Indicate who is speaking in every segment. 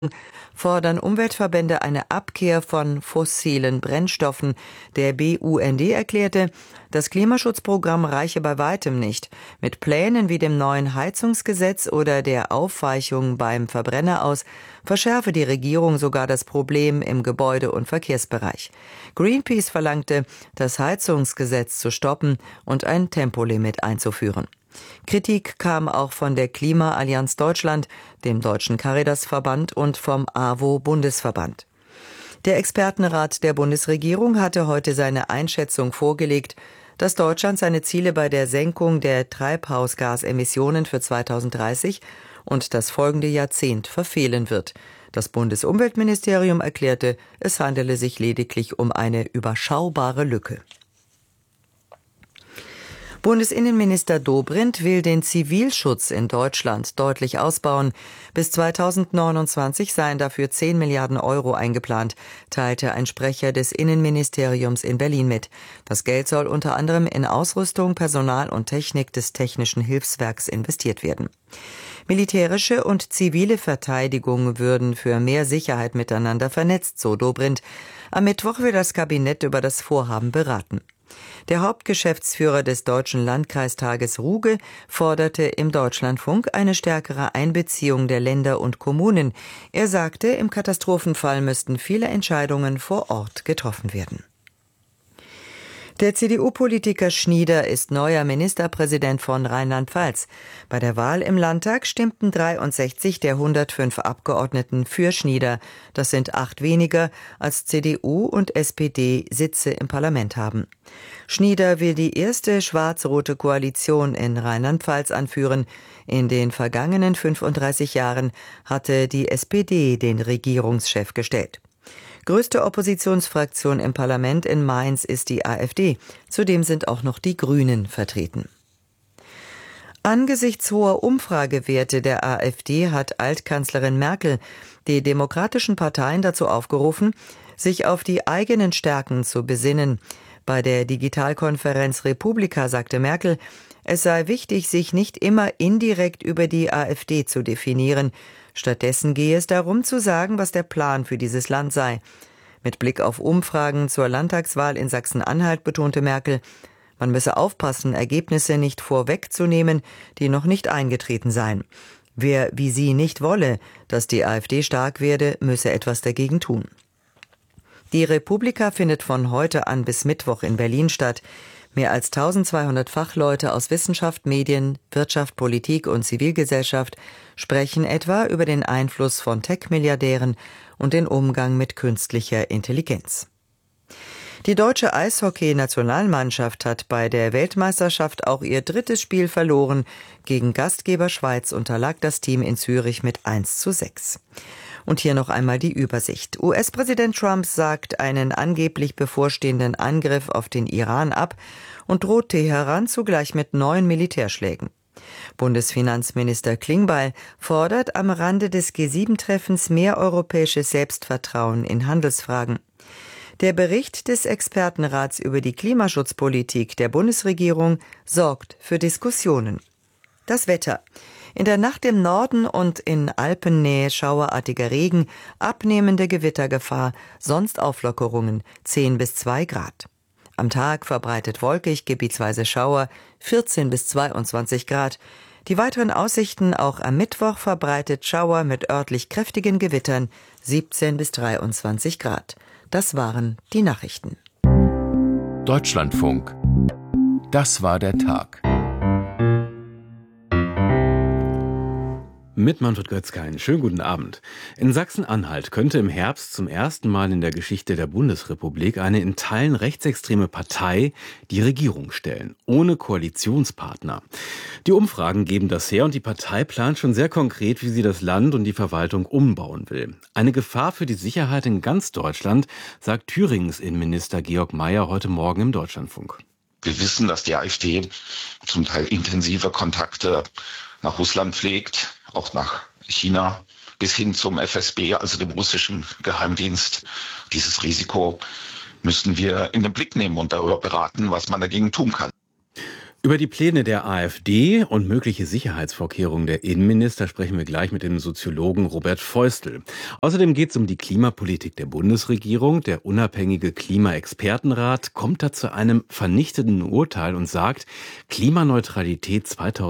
Speaker 1: fordern Umweltverbände eine Abkehr von fossilen Brennstoffen. Der BUND erklärte, das Klimaschutzprogramm reiche bei weitem nicht. Mit Plänen wie dem neuen Heizungsgesetz oder der Aufweichung beim Verbrenner aus verschärfe die Regierung sogar das Problem im Gebäude- und Verkehrsbereich. Greenpeace verlangte, das Heizungsgesetz zu stoppen und ein Tempolimit einzuführen. Kritik kam auch von der Klimaallianz Deutschland, dem Deutschen Caritas-Verband und vom AWO-Bundesverband. Der Expertenrat der Bundesregierung hatte heute seine Einschätzung vorgelegt, dass Deutschland seine Ziele bei der Senkung der Treibhausgasemissionen für 2030 und das folgende Jahrzehnt verfehlen wird. Das Bundesumweltministerium erklärte, es handele sich lediglich um eine überschaubare Lücke. Bundesinnenminister Dobrindt will den Zivilschutz in Deutschland deutlich ausbauen. Bis 2029 seien dafür 10 Milliarden Euro eingeplant, teilte ein Sprecher des Innenministeriums in Berlin mit. Das Geld soll unter anderem in Ausrüstung, Personal und Technik des Technischen Hilfswerks investiert werden. Militärische und zivile Verteidigung würden für mehr Sicherheit miteinander vernetzt, so Dobrindt. Am Mittwoch will das Kabinett über das Vorhaben beraten. Der Hauptgeschäftsführer des Deutschen Landkreistages Ruge forderte im Deutschlandfunk eine stärkere Einbeziehung der Länder und Kommunen. Er sagte, im Katastrophenfall müssten viele Entscheidungen vor Ort getroffen werden. Der CDU-Politiker Schnieder ist neuer Ministerpräsident von Rheinland-Pfalz. Bei der Wahl im Landtag stimmten 63 der 105 Abgeordneten für Schnieder. Das sind 8 weniger, als CDU und SPD Sitze im Parlament haben. Schnieder will die erste schwarz-rote Koalition in Rheinland-Pfalz anführen. In den vergangenen 35 Jahren hatte die SPD den Regierungschef gestellt. Größte Oppositionsfraktion im Parlament in Mainz ist die AfD. Zudem sind auch noch die Grünen vertreten. Angesichts hoher Umfragewerte der AfD hat Altkanzlerin Merkel die demokratischen Parteien dazu aufgerufen, sich auf die eigenen Stärken zu besinnen. Bei der Digitalkonferenz Republika sagte Merkel, es sei wichtig, sich nicht immer indirekt über die AfD zu definieren. Stattdessen gehe es darum zu sagen, was der Plan für dieses Land sei. Mit Blick auf Umfragen zur Landtagswahl in Sachsen-Anhalt betonte Merkel, man müsse aufpassen, Ergebnisse nicht vorwegzunehmen, die noch nicht eingetreten seien. Wer wie sie nicht wolle, dass die AfD stark werde, müsse etwas dagegen tun. Die Republika findet von heute an bis Mittwoch in Berlin statt. Mehr als 1200 Fachleute aus Wissenschaft, Medien, Wirtschaft, Politik und Zivilgesellschaft sprechen etwa über den Einfluss von Tech-Milliardären und den Umgang mit künstlicher Intelligenz. Die deutsche Eishockey-Nationalmannschaft hat bei der Weltmeisterschaft auch ihr 3. Spiel verloren. Gegen Gastgeber Schweiz unterlag das Team in Zürich mit 1:6. Und hier noch einmal die Übersicht. US-Präsident Trump sagt einen angeblich bevorstehenden Angriff auf den Iran ab und droht Teheran zugleich mit neuen Militärschlägen. Bundesfinanzminister Klingbeil fordert am Rande des G7-Treffens mehr europäisches Selbstvertrauen in Handelsfragen. Der Bericht des Expertenrats über die Klimaschutzpolitik der Bundesregierung sorgt für Diskussionen. Das Wetter. In der Nacht im Norden und in Alpennähe schauerartiger Regen, abnehmende Gewittergefahr, sonst Auflockerungen, 10 bis 2 Grad. Am Tag verbreitet wolkig, gebietsweise Schauer, 14 bis 22 Grad. Die weiteren Aussichten auch am Mittwoch verbreitet Schauer mit örtlich kräftigen Gewittern, 17 bis 23 Grad. Das waren die Nachrichten.
Speaker 2: Deutschlandfunk. Das war der Tag.
Speaker 3: Mit Manfred Götzke einen schönen guten Abend. In Sachsen-Anhalt könnte im Herbst zum ersten Mal in der Geschichte der Bundesrepublik eine in Teilen rechtsextreme Partei die Regierung stellen, ohne Koalitionspartner. Die Umfragen geben das her und die Partei plant schon sehr konkret, wie sie das Land und die Verwaltung umbauen will. Eine Gefahr für die Sicherheit in ganz Deutschland, sagt Thüringens Innenminister Georg Mayer heute Morgen im Deutschlandfunk.
Speaker 4: Wir wissen, dass die AfD zum Teil intensive Kontakte nach Russland pflegt, auch nach China, bis hin zum FSB, also dem russischen Geheimdienst. Dieses Risiko müssen wir in den Blick nehmen und darüber beraten, was man dagegen tun kann.
Speaker 3: Über die Pläne der AfD und mögliche Sicherheitsvorkehrungen der Innenminister sprechen wir gleich mit dem Soziologen Robert Feustel. Außerdem geht es um die Klimapolitik der Bundesregierung. Der unabhängige Klimaexpertenrat kommt da zu einem vernichtenden Urteil und sagt, Klimaneutralität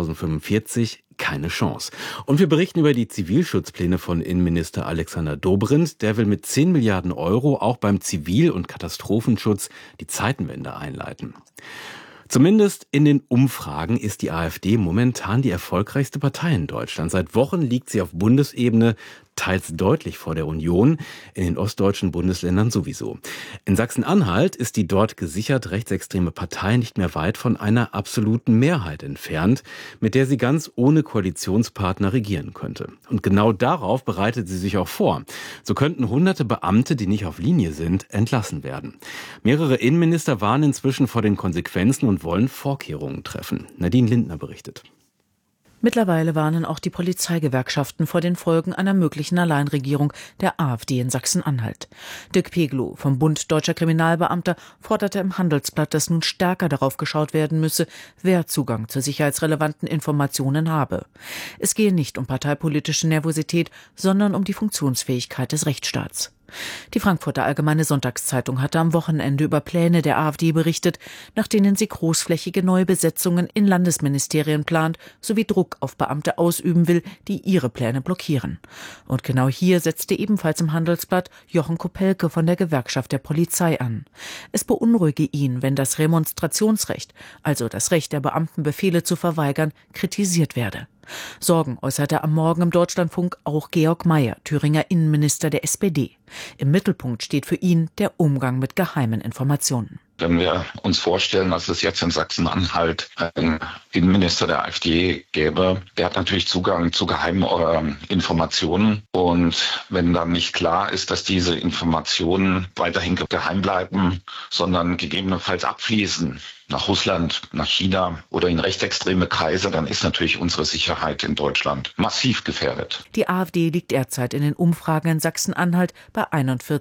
Speaker 3: 2045 keine Chance. Und wir berichten über die Zivilschutzpläne von Innenminister Alexander Dobrindt. Der will mit 10 Milliarden Euro auch beim Zivil- und Katastrophenschutz die Zeitenwende einleiten. Zumindest in den Umfragen ist die AfD momentan die erfolgreichste Partei in Deutschland. Seit Wochen liegt sie auf Bundesebene teils deutlich vor der Union, in den ostdeutschen Bundesländern sowieso. In Sachsen-Anhalt ist die dort gesichert rechtsextreme Partei nicht mehr weit von einer absoluten Mehrheit entfernt, mit der sie ganz ohne Koalitionspartner regieren könnte. Und genau darauf bereitet sie sich auch vor. So könnten hunderte Beamte, die nicht auf Linie sind, entlassen werden. Mehrere Innenminister warnen inzwischen vor den Konsequenzen und wollen Vorkehrungen treffen. Nadine Lindner berichtet.
Speaker 5: Mittlerweile warnen auch die Polizeigewerkschaften vor den Folgen einer möglichen Alleinregierung der AfD in Sachsen-Anhalt. Dirk Peglow vom Bund Deutscher Kriminalbeamter forderte im Handelsblatt, dass nun stärker darauf geschaut werden müsse, wer Zugang zu sicherheitsrelevanten Informationen habe. Es gehe nicht um parteipolitische Nervosität, sondern um die Funktionsfähigkeit des Rechtsstaats. Die Frankfurter Allgemeine Sonntagszeitung hatte am Wochenende über Pläne der AfD berichtet, nach denen sie großflächige Neubesetzungen in Landesministerien plant, sowie Druck auf Beamte ausüben will, die ihre Pläne blockieren. Und genau hier setzte ebenfalls im Handelsblatt Jochen Kopelke von der Gewerkschaft der Polizei an. Es beunruhige ihn, wenn das Remonstrationsrecht, also das Recht der Beamten, Befehle zu verweigern, kritisiert werde. Sorgen äußerte am Morgen im Deutschlandfunk auch Georg Mayer, Thüringer Innenminister der SPD. Im Mittelpunkt steht für ihn der Umgang mit geheimen Informationen.
Speaker 4: Wenn wir uns vorstellen, dass es jetzt in Sachsen-Anhalt einen Innenminister der AfD gäbe, der hat natürlich Zugang zu geheimen Informationen. Und wenn dann nicht klar ist, dass diese Informationen weiterhin geheim bleiben, sondern gegebenenfalls abfließen nach Russland, nach China oder in rechtsextreme Kreise, dann ist natürlich unsere Sicherheit in Deutschland massiv gefährdet.
Speaker 5: Die AfD liegt derzeit in den Umfragen in Sachsen-Anhalt bei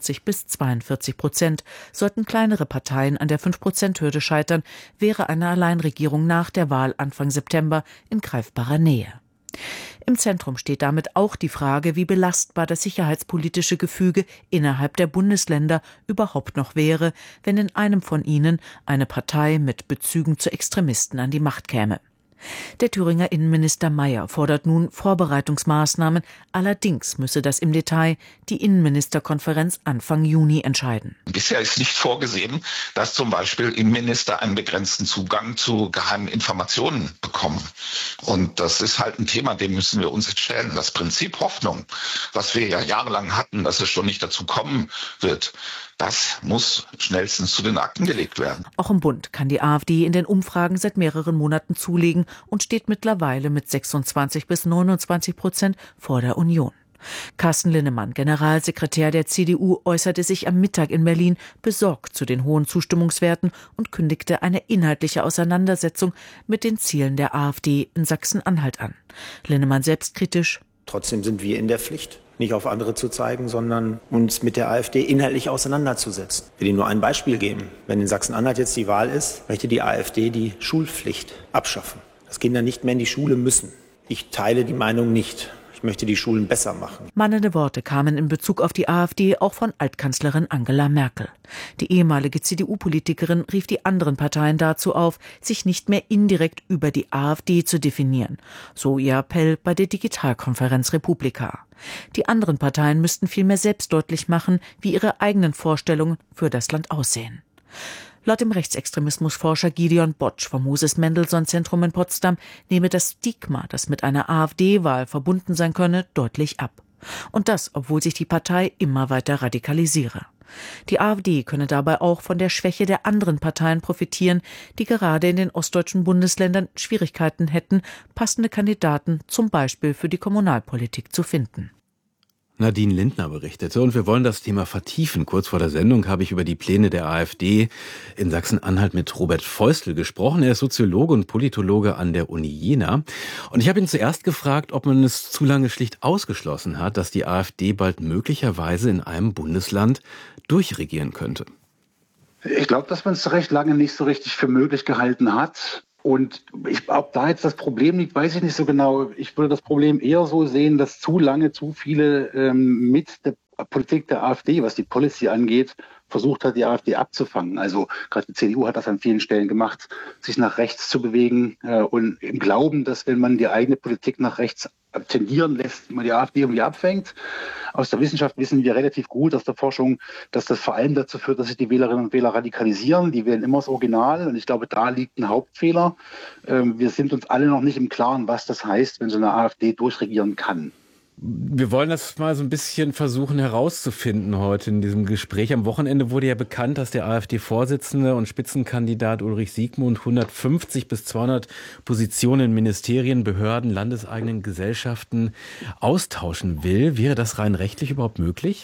Speaker 5: 41-42%. Sollten kleinere Parteien an der 5%-Hürde scheitern, wäre eine Alleinregierung nach der Wahl Anfang September in greifbarer Nähe. Im Zentrum steht damit auch die Frage, wie belastbar das sicherheitspolitische Gefüge innerhalb der Bundesländer überhaupt noch wäre, wenn in einem von ihnen eine Partei mit Bezügen zu Extremisten an die Macht käme. Der Thüringer Innenminister Mayer fordert nun Vorbereitungsmaßnahmen, allerdings müsse das im Detail die Innenministerkonferenz Anfang Juni entscheiden.
Speaker 4: Bisher ist nicht vorgesehen, dass zum Beispiel Innenminister einen begrenzten Zugang zu geheimen Informationen bekommen. Und das ist halt ein Thema, dem müssen wir uns jetzt stellen. Das Prinzip Hoffnung, was wir ja jahrelang hatten, dass es schon nicht dazu kommen wird, das muss schnellstens zu den Akten gelegt werden.
Speaker 5: Auch im Bund kann die AfD in den Umfragen seit mehreren Monaten zulegen und steht mittlerweile mit 26-29% vor der Union. Carsten Linnemann, Generalsekretär der CDU, äußerte sich am Mittag in Berlin besorgt zu den hohen Zustimmungswerten und kündigte eine inhaltliche Auseinandersetzung mit den Zielen der AfD in Sachsen-Anhalt an. Linnemann selbstkritisch:
Speaker 6: Trotzdem sind wir in der Pflicht, nicht auf andere zu zeigen, sondern uns mit der AfD inhaltlich auseinanderzusetzen. Ich will Ihnen nur ein Beispiel geben. Wenn in Sachsen-Anhalt jetzt die Wahl ist, möchte die AfD die Schulpflicht abschaffen, dass Kinder nicht mehr in die Schule müssen. Ich teile die Meinung nicht. Ich möchte die Schulen besser machen.
Speaker 5: Mahnende Worte kamen in Bezug auf die AfD auch von Altkanzlerin Angela Merkel. Die ehemalige CDU-Politikerin rief die anderen Parteien dazu auf, sich nicht mehr indirekt über die AfD zu definieren. So ihr Appell bei der Digitalkonferenz Republika. Die anderen Parteien müssten vielmehr selbst deutlich machen, wie ihre eigenen Vorstellungen für das Land aussehen. Laut dem Rechtsextremismusforscher Gideon Botsch vom Moses-Mendelssohn-Zentrum in Potsdam nehme das Stigma, das mit einer AfD-Wahl verbunden sein könne, deutlich ab. Und das, obwohl sich die Partei immer weiter radikalisiere. Die AfD könne dabei auch von der Schwäche der anderen Parteien profitieren, die gerade in den ostdeutschen Bundesländern Schwierigkeiten hätten, passende Kandidaten zum Beispiel für die Kommunalpolitik zu finden.
Speaker 3: Nadine Lindner berichtete, und wir wollen das Thema vertiefen. Kurz vor der Sendung habe ich über die Pläne der AfD in Sachsen-Anhalt mit Robert Feustel gesprochen. Er ist Soziologe und Politologe an der Uni Jena. Und ich habe ihn zuerst gefragt, ob man es zu lange schlicht ausgeschlossen hat, dass die AfD bald möglicherweise in einem Bundesland durchregieren könnte.
Speaker 7: Ich glaube, dass man es recht lange nicht so richtig für möglich gehalten hat. Und ob da jetzt das Problem liegt, weiß ich nicht so genau. Ich würde das Problem eher so sehen, dass zu lange zu viele mit der Politik der AfD, was die Policy angeht, versucht hat, die AfD abzufangen. Also gerade die CDU hat das an vielen Stellen gemacht, sich nach rechts zu bewegen und im Glauben, dass wenn man die eigene Politik nach rechts tendieren lässt, man die AfD irgendwie abfängt. Aus der Wissenschaft wissen wir relativ gut, aus der Forschung, dass das vor allem dazu führt, dass sich die Wählerinnen und Wähler radikalisieren. Die wählen immer das Original und ich glaube, da liegt ein Hauptfehler. Wir sind uns alle noch nicht im Klaren, was das heißt, wenn so eine AfD durchregieren kann.
Speaker 3: Wir wollen das mal so ein bisschen versuchen herauszufinden heute in diesem Gespräch. Am Wochenende wurde ja bekannt, dass der AfD-Vorsitzende und Spitzenkandidat Ulrich Siegmund 150 bis 200 Positionen in Ministerien, Behörden, landeseigenen Gesellschaften austauschen will. Wäre das rein rechtlich überhaupt möglich?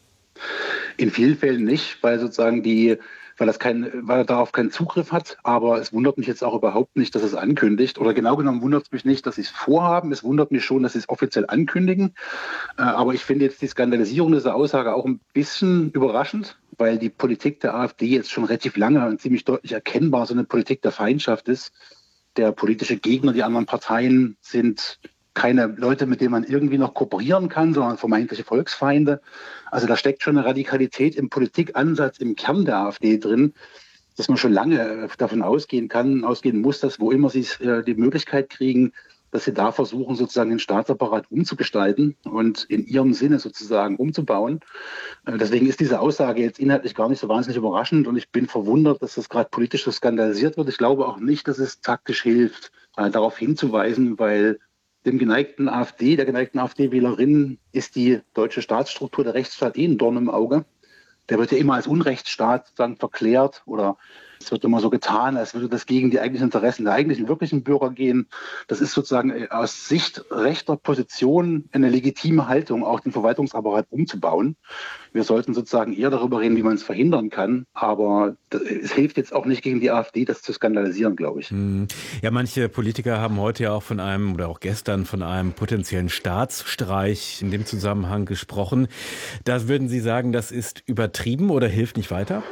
Speaker 7: In vielen Fällen nicht, weil sozusagen weil er darauf keinen Zugriff hat. Aber es wundert mich jetzt auch überhaupt nicht, dass es ankündigt. Oder genau genommen wundert es mich nicht, dass sie es vorhaben. Es wundert mich schon, dass sie es offiziell ankündigen. Aber ich finde jetzt die Skandalisierung dieser Aussage auch ein bisschen überraschend, weil die Politik der AfD jetzt schon relativ lange und ziemlich deutlich erkennbar so eine Politik der Feindschaft ist. Der politische Gegner, die anderen Parteien sind keine Leute, mit denen man irgendwie noch kooperieren kann, sondern vermeintliche Volksfeinde. Also da steckt schon eine Radikalität im Politikansatz im Kern der AfD drin, dass man schon lange davon ausgehen muss, dass wo immer sie die Möglichkeit kriegen, dass sie da versuchen, sozusagen den Staatsapparat umzugestalten und in ihrem Sinne sozusagen umzubauen. Deswegen ist diese Aussage jetzt inhaltlich gar nicht so wahnsinnig überraschend und ich bin verwundert, dass das gerade politisch so skandalisiert wird. Ich glaube auch nicht, dass es taktisch hilft, darauf hinzuweisen, weil der geneigten AfD-Wählerin ist die deutsche Staatsstruktur, der Rechtsstaat ein Dorn im Auge. Der wird ja immer als Unrechtsstaat sozusagen verklärt oder es wird immer so getan, als würde das gegen die eigentlichen Interessen der eigentlichen wirklichen Bürger gehen. Das ist sozusagen aus Sicht rechter Position eine legitime Haltung, auch den Verwaltungsapparat umzubauen. Wir sollten sozusagen eher darüber reden, wie man es verhindern kann. Aber es hilft jetzt auch nicht gegen die AfD, das zu skandalisieren, glaube ich.
Speaker 3: Ja, manche Politiker haben heute ja auch von einem oder auch gestern von einem potenziellen Staatsstreich in dem Zusammenhang gesprochen. Da würden Sie sagen, das ist übertrieben oder hilft nicht weiter?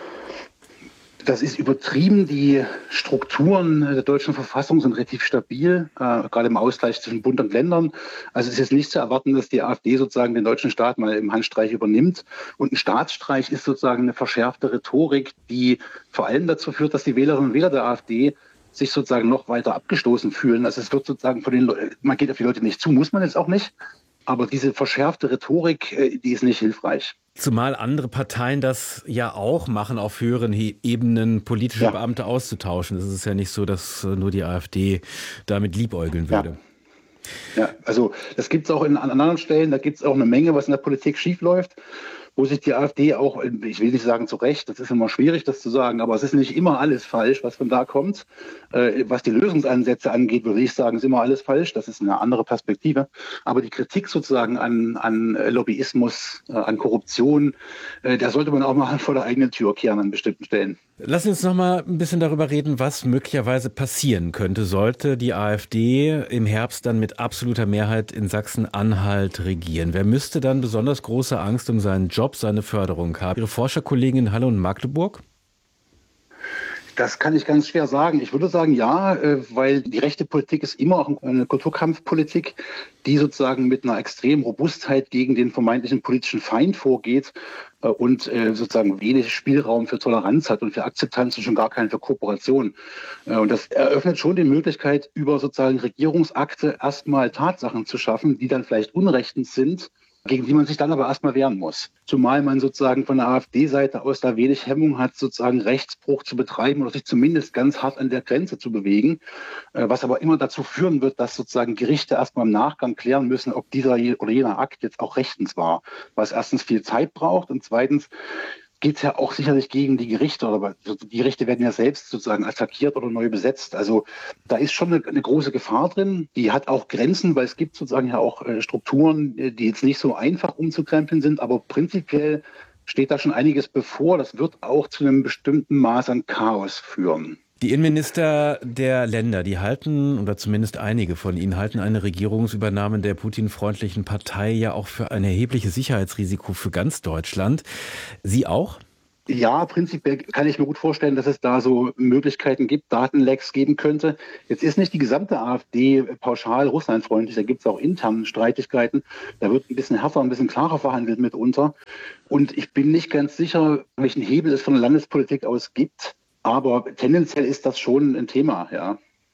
Speaker 7: Das ist übertrieben. Die Strukturen der deutschen Verfassung sind relativ stabil, gerade im Ausgleich zwischen Bund und Ländern. Also es ist jetzt nicht zu erwarten, dass die AfD sozusagen den deutschen Staat mal im Handstreich übernimmt. Und ein Staatsstreich ist sozusagen eine verschärfte Rhetorik, die vor allem dazu führt, dass die Wählerinnen und Wähler der AfD sich sozusagen noch weiter abgestoßen fühlen. Also es wird sozusagen man geht auf die Leute nicht zu, muss man jetzt auch nicht. Aber diese verschärfte Rhetorik, die ist nicht hilfreich.
Speaker 3: Zumal andere Parteien das ja auch machen, auf höheren Ebenen politische Beamte auszutauschen. Es ist ja nicht so, dass nur die AfD damit liebäugeln würde.
Speaker 7: Ja, also das gibt es auch an anderen Stellen. Da gibt es auch eine Menge, was in der Politik schiefläuft, wo sich die AfD auch, ich will nicht sagen zu Recht, das ist immer schwierig, das zu sagen, aber es ist nicht immer alles falsch, was von da kommt. Was die Lösungsansätze angeht, würde ich sagen, ist immer alles falsch. Das ist eine andere Perspektive. Aber die Kritik sozusagen an Lobbyismus, an Korruption, da sollte man auch mal vor der eigenen Tür kehren an bestimmten Stellen.
Speaker 3: Lass uns noch mal ein bisschen darüber reden, was möglicherweise passieren könnte, sollte die AfD im Herbst dann mit absoluter Mehrheit in Sachsen-Anhalt regieren. Wer müsste dann besonders große Angst um seinen Job, seine Förderung haben? Ihre Forscherkollegen in Halle und Magdeburg?
Speaker 7: Das kann ich ganz schwer sagen. Ich würde sagen, ja, weil die rechte Politik ist immer auch eine Kulturkampfpolitik, die sozusagen mit einer extremen Robustheit gegen den vermeintlichen politischen Feind vorgeht und sozusagen wenig Spielraum für Toleranz hat und für Akzeptanz und schon gar keinen für Kooperation. Und das eröffnet schon die Möglichkeit, über sozusagen Regierungsakte erstmal Tatsachen zu schaffen, die dann vielleicht unrechtens sind, gegen die man sich dann aber erstmal wehren muss. Zumal man sozusagen von der AfD-Seite aus da wenig Hemmung hat, sozusagen Rechtsbruch zu betreiben oder sich zumindest ganz hart an der Grenze zu bewegen, was aber immer dazu führen wird, dass sozusagen Gerichte erstmal im Nachgang klären müssen, ob dieser oder jener Akt jetzt auch rechtens war, was erstens viel Zeit braucht und zweitens geht es ja auch sicherlich gegen die Gerichte, oder die Gerichte werden ja selbst sozusagen attackiert oder neu besetzt. Also da ist schon eine große Gefahr drin. Die hat auch Grenzen, weil es gibt sozusagen ja auch Strukturen, die jetzt nicht so einfach umzukrempeln sind, aber prinzipiell steht da schon einiges bevor. Das wird auch zu einem bestimmten Maß an Chaos führen.
Speaker 3: Die Innenminister der Länder, die halten, oder zumindest einige von ihnen, halten eine Regierungsübernahme der Putin-freundlichen Partei ja auch für ein erhebliches Sicherheitsrisiko für ganz Deutschland. Sie auch?
Speaker 7: Ja, prinzipiell kann ich mir gut vorstellen, dass es da so Möglichkeiten gibt, Datenlecks geben könnte. Jetzt ist nicht die gesamte AfD pauschal russlandfreundlich, da gibt es auch interne Streitigkeiten. Da wird ein bisschen härter, ein bisschen klarer verhandelt mitunter. Und ich bin nicht ganz sicher, welchen Hebel es von der Landespolitik aus gibt. Aber tendenziell ist das schon ein Thema, ja.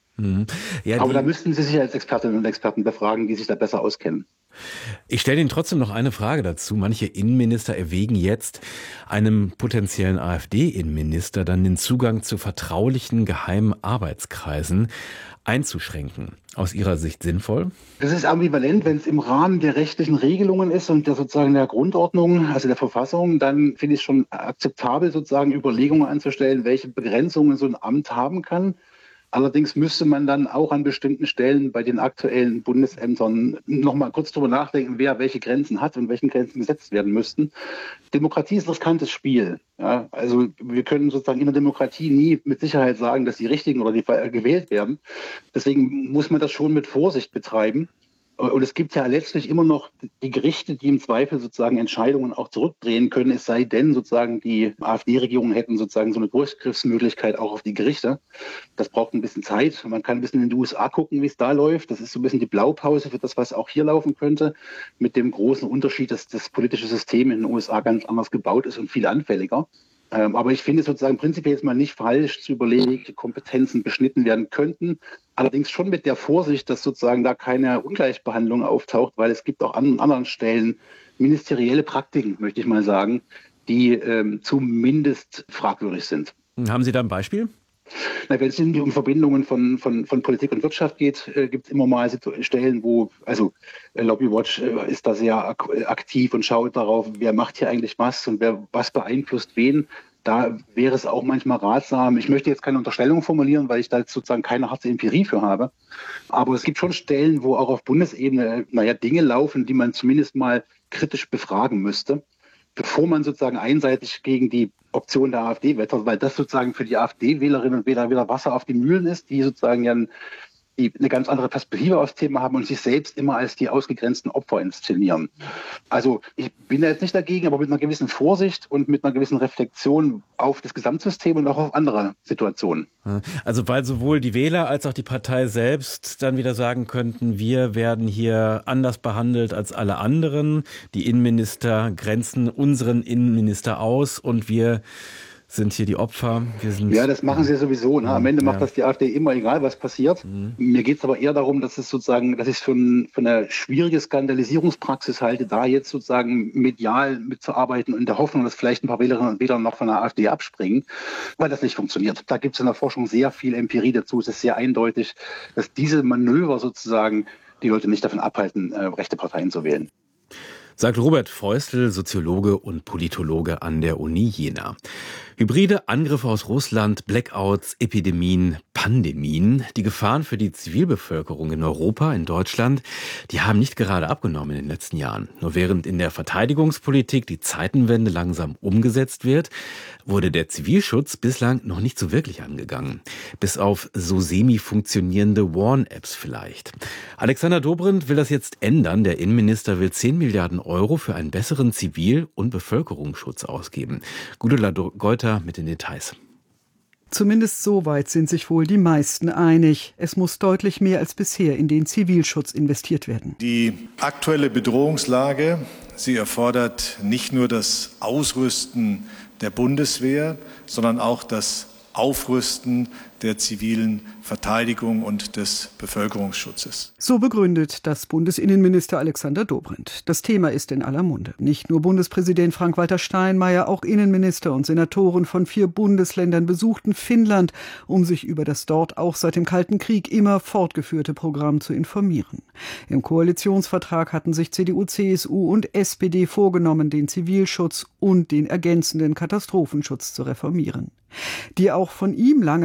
Speaker 7: Ja, aber da müssten Sie sich als Expertinnen und Experten befragen, die sich da besser auskennen.
Speaker 3: Ich stelle Ihnen trotzdem noch eine Frage dazu. Manche Innenminister erwägen jetzt, einem potenziellen AfD-Innenminister dann den Zugang zu vertraulichen geheimen Arbeitskreisen einzuschränken. Aus Ihrer Sicht sinnvoll?
Speaker 7: Das ist ambivalent, wenn es im Rahmen der rechtlichen Regelungen ist und der sozusagen der Grundordnung, also der Verfassung, dann finde ich es schon akzeptabel, sozusagen Überlegungen anzustellen, welche Begrenzungen so ein Amt haben kann. Allerdings müsste man dann auch an bestimmten Stellen bei den aktuellen Bundesämtern noch mal kurz drüber nachdenken, wer welche Grenzen hat und welchen Grenzen gesetzt werden müssten. Demokratie ist ein riskantes Spiel. Ja, also wir können sozusagen in der Demokratie nie mit Sicherheit sagen, dass die Richtigen oder die gewählt werden. Deswegen muss man das schon mit Vorsicht betreiben. Und es gibt ja letztlich immer noch die Gerichte, die im Zweifel sozusagen Entscheidungen auch zurückdrehen können, es sei denn sozusagen die AfD-Regierungen hätten sozusagen so eine Durchgriffsmöglichkeit auch auf die Gerichte. Das braucht ein bisschen Zeit. Man kann ein bisschen in die USA gucken, wie es da läuft. Das ist so ein bisschen die Blaupause für das, was auch hier laufen könnte, mit dem großen Unterschied, dass das politische System in den USA ganz anders gebaut ist und viel anfälliger. Aber ich finde es sozusagen prinzipiell jetzt mal nicht falsch zu überlegen, welche Kompetenzen beschnitten werden könnten. Allerdings schon mit der Vorsicht, dass sozusagen da keine Ungleichbehandlung auftaucht, weil es gibt auch an anderen Stellen ministerielle Praktiken, möchte ich mal sagen, die zumindest fragwürdig sind.
Speaker 3: Haben Sie da ein Beispiel?
Speaker 7: Na, wenn es um Verbindungen von Politik und Wirtschaft geht, gibt es immer mal Stellen, wo, also Lobbywatch ist da sehr aktiv und schaut darauf, wer macht hier eigentlich was und wer was beeinflusst wen. Da wäre es auch manchmal ratsam. Ich möchte jetzt keine Unterstellung formulieren, weil ich da jetzt sozusagen keine harte Empirie für habe. Aber es gibt schon Stellen, wo auch auf Bundesebene, Dinge laufen, die man zumindest mal kritisch befragen müsste, bevor man sozusagen einseitig gegen die Option der AfD wettert, weil das sozusagen für die AfD-Wählerinnen und Wähler wieder Wasser auf die Mühlen ist, die sozusagen ja eine ganz andere Perspektive aufs Thema haben und sich selbst immer als die ausgegrenzten Opfer inszenieren. Also ich bin da jetzt nicht dagegen, aber mit einer gewissen Vorsicht und mit einer gewissen Reflexion auf das Gesamtsystem und auch auf andere Situationen.
Speaker 3: Also weil sowohl die Wähler als auch die Partei selbst dann wieder sagen könnten, wir werden hier anders behandelt als alle anderen. Die Innenminister grenzen unseren Innenminister aus und wir sind hier die Opfer.
Speaker 7: Ja, das machen sie sowieso. Ne? Am Ende macht das die AfD immer, egal was passiert. Mir geht es aber eher darum, dass ich es für eine schwierige Skandalisierungspraxis halte, da jetzt sozusagen medial mitzuarbeiten und in der Hoffnung, dass vielleicht ein paar Wählerinnen und Wähler noch von der AfD abspringen, weil das nicht funktioniert. Da gibt es in der Forschung sehr viel Empirie dazu. Es ist sehr eindeutig, dass diese Manöver sozusagen die Leute nicht davon abhalten, rechte Parteien zu wählen.
Speaker 3: Sagt Robert Feustel, Soziologe und Politologe an der Uni Jena. Hybride Angriffe aus Russland, Blackouts, Epidemien, Pandemien, die Gefahren für die Zivilbevölkerung in Europa, in Deutschland, die haben nicht gerade abgenommen in den letzten Jahren. Nur während in der Verteidigungspolitik die Zeitenwende langsam umgesetzt wird, wurde der Zivilschutz bislang noch nicht so wirklich angegangen. Bis auf so semi-funktionierende Warn-Apps vielleicht. Alexander Dobrindt will das jetzt ändern. Der Innenminister will 10 Milliarden Euro für einen besseren Zivil- und Bevölkerungsschutz ausgeben. Gudula Geuter mit den Details.
Speaker 8: Zumindest soweit sind sich wohl die meisten einig. Es muss deutlich mehr als bisher in den Zivilschutz investiert werden.
Speaker 9: Die aktuelle Bedrohungslage, sie erfordert nicht nur das Ausrüsten der Bundeswehr, sondern auch das Aufrüsten der zivilen Verteidigung und des Bevölkerungsschutzes.
Speaker 8: So begründet das Bundesinnenminister Alexander Dobrindt. Das Thema ist in aller Munde. Nicht nur Bundespräsident Frank-Walter Steinmeier, auch Innenminister und Senatoren von 4 Bundesländern besuchten Finnland, um sich über das dort auch seit dem Kalten Krieg immer fortgeführte Programm zu informieren. Im Koalitionsvertrag hatten sich CDU, CSU und SPD vorgenommen, den Zivilschutz und den ergänzenden Katastrophenschutz zu reformieren. Die auch von ihm lange angekündigte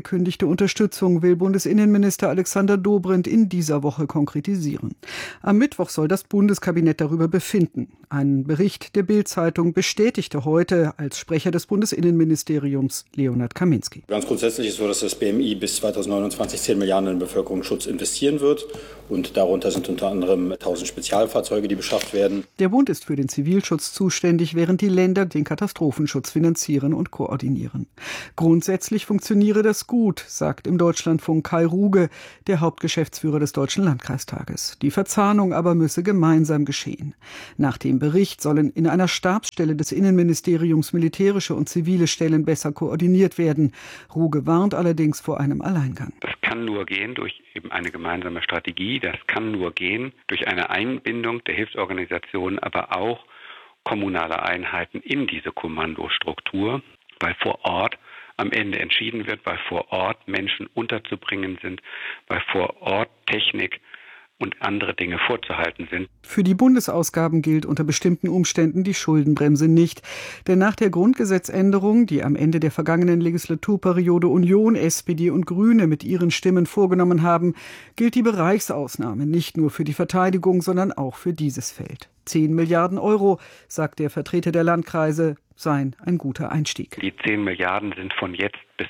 Speaker 8: angekündigte Unterstützung will Bundesinnenminister Alexander Dobrindt in dieser Woche konkretisieren. Am Mittwoch soll das Bundeskabinett darüber befinden. Ein Bericht der Bild-Zeitung bestätigte heute als Sprecher des Bundesinnenministeriums Leonhard Kaminski.
Speaker 10: Ganz grundsätzlich ist es so, dass das BMI bis 2029 10 Milliarden in Bevölkerungsschutz investieren wird. Und darunter sind unter anderem 1000 Spezialfahrzeuge, die beschafft werden.
Speaker 8: Der Bund ist für den Zivilschutz zuständig, während die Länder den Katastrophenschutz finanzieren und koordinieren. Grundsätzlich funktioniere das gut, sagt im Deutschlandfunk Kai Ruge, der Hauptgeschäftsführer des Deutschen Landkreistages. Die Verzahnung aber müsse gemeinsam geschehen. Nach dem Bericht sollen in einer Stabsstelle des Innenministeriums militärische und zivile Stellen besser koordiniert werden. Ruge warnt allerdings vor einem Alleingang.
Speaker 11: Das kann nur gehen durch eben eine gemeinsame Strategie. Das kann nur gehen durch eine Einbindung der Hilfsorganisationen, aber auch kommunaler Einheiten in diese Kommandostruktur, weil vor Ort am Ende entschieden wird, weil vor Ort Menschen unterzubringen sind, weil vor Ort Technik und andere Dinge vorzuhalten sind.
Speaker 8: Für die Bundesausgaben gilt unter bestimmten Umständen die Schuldenbremse nicht. Denn nach der Grundgesetzänderung, die am Ende der vergangenen Legislaturperiode Union, SPD und Grüne mit ihren Stimmen vorgenommen haben, gilt die Bereichsausnahme nicht nur für die Verteidigung, sondern auch für dieses Feld. 10 Milliarden Euro, sagt der Vertreter der Landkreise, seien ein guter Einstieg.
Speaker 11: Die 10 Milliarden sind von jetzt bis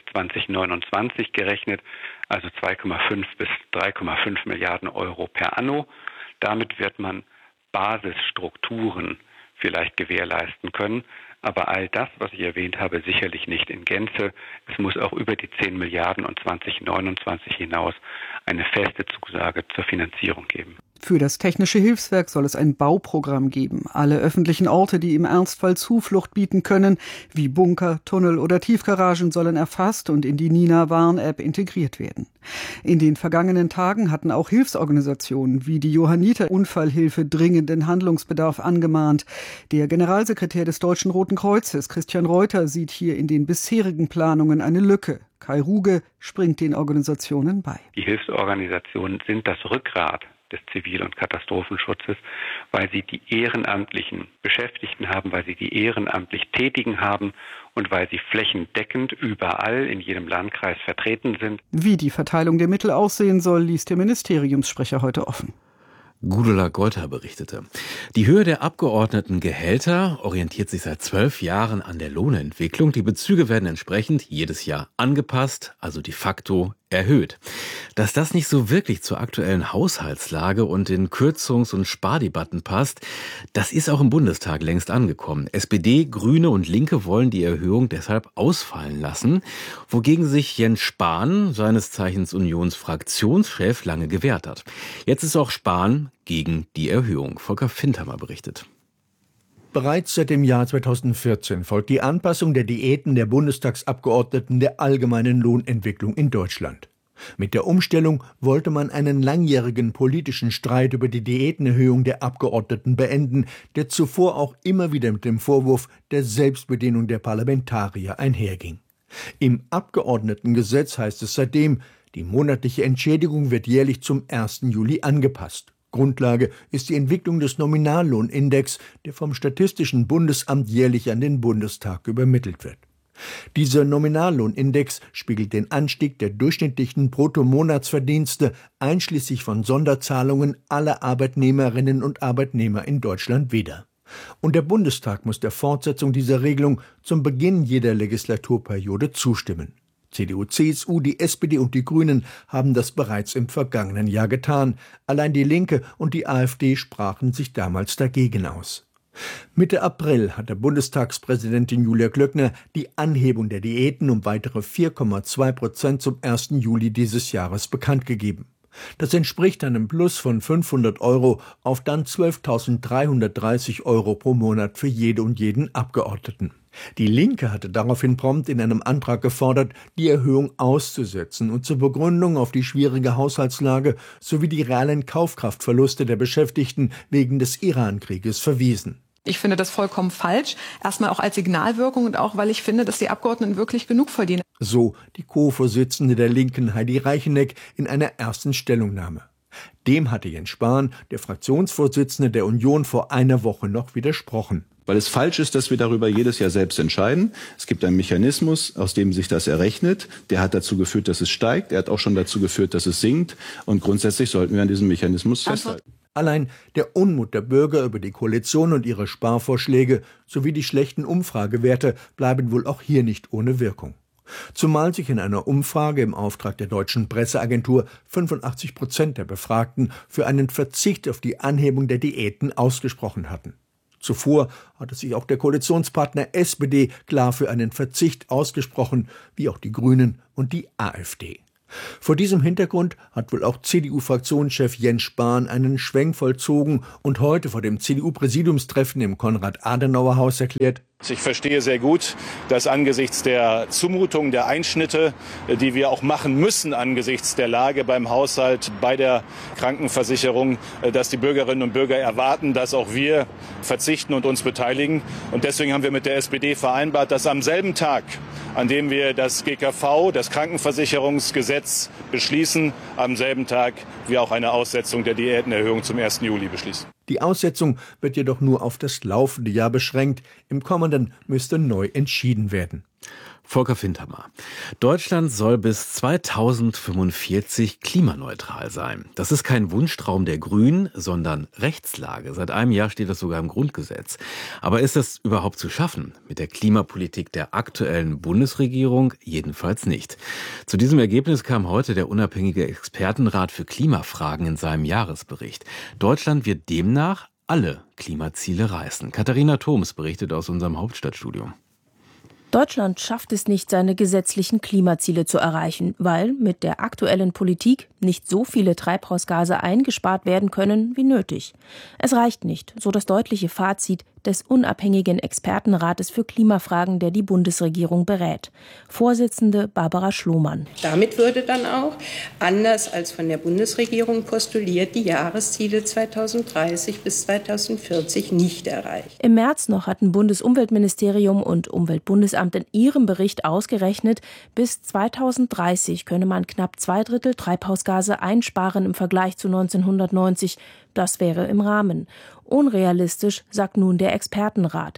Speaker 11: 2029 gerechnet, also 2,5 bis 3,5 Milliarden Euro per anno. Damit wird man Basisstrukturen vielleicht gewährleisten können. Aber all das, was ich erwähnt habe, sicherlich nicht in Gänze. Es muss auch über die 10 Milliarden und 2029 hinaus eine feste Zusage zur Finanzierung geben.
Speaker 8: Für das Technische Hilfswerk soll es ein Bauprogramm geben. Alle öffentlichen Orte, die im Ernstfall Zuflucht bieten können, wie Bunker, Tunnel oder Tiefgaragen, sollen erfasst und in die Nina-Warn-App integriert werden. In den vergangenen Tagen hatten auch Hilfsorganisationen wie die Johanniter Unfallhilfe dringenden Handlungsbedarf angemahnt. Der Generalsekretär des Deutschen Roten Kreuzes, Christian Reuter, sieht hier in den bisherigen Planungen eine Lücke. Kai Ruge springt den Organisationen bei.
Speaker 11: Die Hilfsorganisationen sind das Rückgrat des Zivil- und Katastrophenschutzes, weil sie die ehrenamtlichen Beschäftigten haben, weil sie die ehrenamtlich Tätigen haben und weil sie flächendeckend überall in jedem Landkreis vertreten sind.
Speaker 8: Wie die Verteilung der Mittel aussehen soll, ließ der Ministeriumssprecher heute offen.
Speaker 3: Gudula Golter berichtete. Die Höhe der Abgeordnetengehälter orientiert sich seit 12 Jahren an der Lohnentwicklung. Die Bezüge werden entsprechend jedes Jahr angepasst, also de facto erhöht. Dass das nicht so wirklich zur aktuellen Haushaltslage und den Kürzungs- und Spardebatten passt, das ist auch im Bundestag längst angekommen. SPD, Grüne und Linke wollen die Erhöhung deshalb ausfallen lassen, wogegen sich Jens Spahn, seines Zeichens Unionsfraktionschef, lange gewehrt hat. Jetzt ist auch Spahn gegen die Erhöhung. Volker Findhammer berichtet.
Speaker 12: Bereits seit dem Jahr 2014 folgt die Anpassung der Diäten der Bundestagsabgeordneten der allgemeinen Lohnentwicklung in Deutschland. Mit der Umstellung wollte man einen langjährigen politischen Streit über die Diätenerhöhung der Abgeordneten beenden, der zuvor auch immer wieder mit dem Vorwurf der Selbstbedienung der Parlamentarier einherging. Im Abgeordnetengesetz heißt es seitdem, die monatliche Entschädigung wird jährlich zum 1. Juli angepasst. Grundlage ist die Entwicklung des Nominallohnindex, der vom Statistischen Bundesamt jährlich an den Bundestag übermittelt wird. Dieser Nominallohnindex spiegelt den Anstieg der durchschnittlichen Bruttomonatsverdienste einschließlich von Sonderzahlungen aller Arbeitnehmerinnen und Arbeitnehmer in Deutschland wider. Und der Bundestag muss der Fortsetzung dieser Regelung zum Beginn jeder Legislaturperiode zustimmen. CDU, CSU, die SPD und die Grünen haben das bereits im vergangenen Jahr getan. Allein die Linke und die AfD sprachen sich damals dagegen aus. Mitte April hat der Bundestagspräsidentin Julia Klöckner die Anhebung der Diäten um weitere 4,2% zum 1. Juli dieses Jahres bekannt gegeben. Das entspricht einem Plus von 500 Euro auf dann 12.330 Euro pro Monat für jede und jeden Abgeordneten. Die Linke hatte daraufhin prompt in einem Antrag gefordert, die Erhöhung auszusetzen und zur Begründung auf die schwierige Haushaltslage sowie die realen Kaufkraftverluste der Beschäftigten wegen des Iran-Krieges verwiesen.
Speaker 13: Ich finde das vollkommen falsch. Erstmal auch als Signalwirkung und auch, weil ich finde, dass die Abgeordneten wirklich genug verdienen.
Speaker 12: So die Co-Vorsitzende der Linken Heidi Reicheneck in einer ersten Stellungnahme. Dem hatte Jens Spahn, der Fraktionsvorsitzende der Union, vor einer Woche noch widersprochen.
Speaker 14: Weil es falsch ist, dass wir darüber jedes Jahr selbst entscheiden. Es gibt einen Mechanismus, aus dem sich das errechnet. Der hat dazu geführt, dass es steigt. Er hat auch schon dazu geführt, dass es sinkt. Und grundsätzlich sollten wir an diesem Mechanismus festhalten.
Speaker 12: Allein der Unmut der Bürger über die Koalition und ihre Sparvorschläge sowie die schlechten Umfragewerte bleiben wohl auch hier nicht ohne Wirkung. Zumal sich in einer Umfrage im Auftrag der deutschen Presseagentur 85% der Befragten für einen Verzicht auf die Anhebung der Diäten ausgesprochen hatten. Zuvor hatte sich auch der Koalitionspartner SPD klar für einen Verzicht ausgesprochen, wie auch die Grünen und die AfD. Vor diesem Hintergrund hat wohl auch CDU-Fraktionschef Jens Spahn einen Schwenk vollzogen und heute vor dem CDU-Präsidiumstreffen im Konrad-Adenauer-Haus erklärt:
Speaker 15: Ich verstehe sehr gut, dass angesichts der Zumutung, der Einschnitte, die wir auch machen müssen angesichts der Lage beim Haushalt, bei der Krankenversicherung, dass die Bürgerinnen und Bürger erwarten, dass auch wir verzichten und uns beteiligen. Und deswegen haben wir mit der SPD vereinbart, dass am selben Tag, an dem wir das GKV, das Krankenversicherungsgesetz beschließen, am selben Tag wir auch eine Aussetzung der Diätenerhöhung zum 1. Juli beschließen.
Speaker 12: Die Aussetzung wird jedoch nur auf das laufende Jahr beschränkt. Im kommenden müsste neu entschieden werden.
Speaker 3: Volker Fintermer. Deutschland soll bis 2045 klimaneutral sein. Das ist kein Wunschtraum der Grünen, sondern Rechtslage. Seit einem Jahr steht das sogar im Grundgesetz. Aber ist das überhaupt zu schaffen? Mit der Klimapolitik der aktuellen Bundesregierung jedenfalls nicht. Zu diesem Ergebnis kam heute der unabhängige Expertenrat für Klimafragen in seinem Jahresbericht. Deutschland wird demnach alle Klimaziele reißen. Katharina Thoms berichtet aus unserem Hauptstadtstudio.
Speaker 16: Deutschland schafft es nicht, seine gesetzlichen Klimaziele zu erreichen, weil mit der aktuellen Politik nicht so viele Treibhausgase eingespart werden können wie nötig. Es reicht nicht, so das deutliche Fazit des unabhängigen Expertenrates für Klimafragen, der die Bundesregierung berät. Vorsitzende Barbara Schlomann.
Speaker 17: Damit würde dann auch, anders als von der Bundesregierung postuliert, die Jahresziele 2030 bis 2040 nicht erreicht.
Speaker 16: Im März noch hatten Bundesumweltministerium und Umweltbundesamt in ihrem Bericht ausgerechnet, bis 2030 könne man knapp 2/3 Treibhausgase einsparen im Vergleich zu 1990. Das wäre im Rahmen. Unrealistisch, sagt nun der Expertenrat.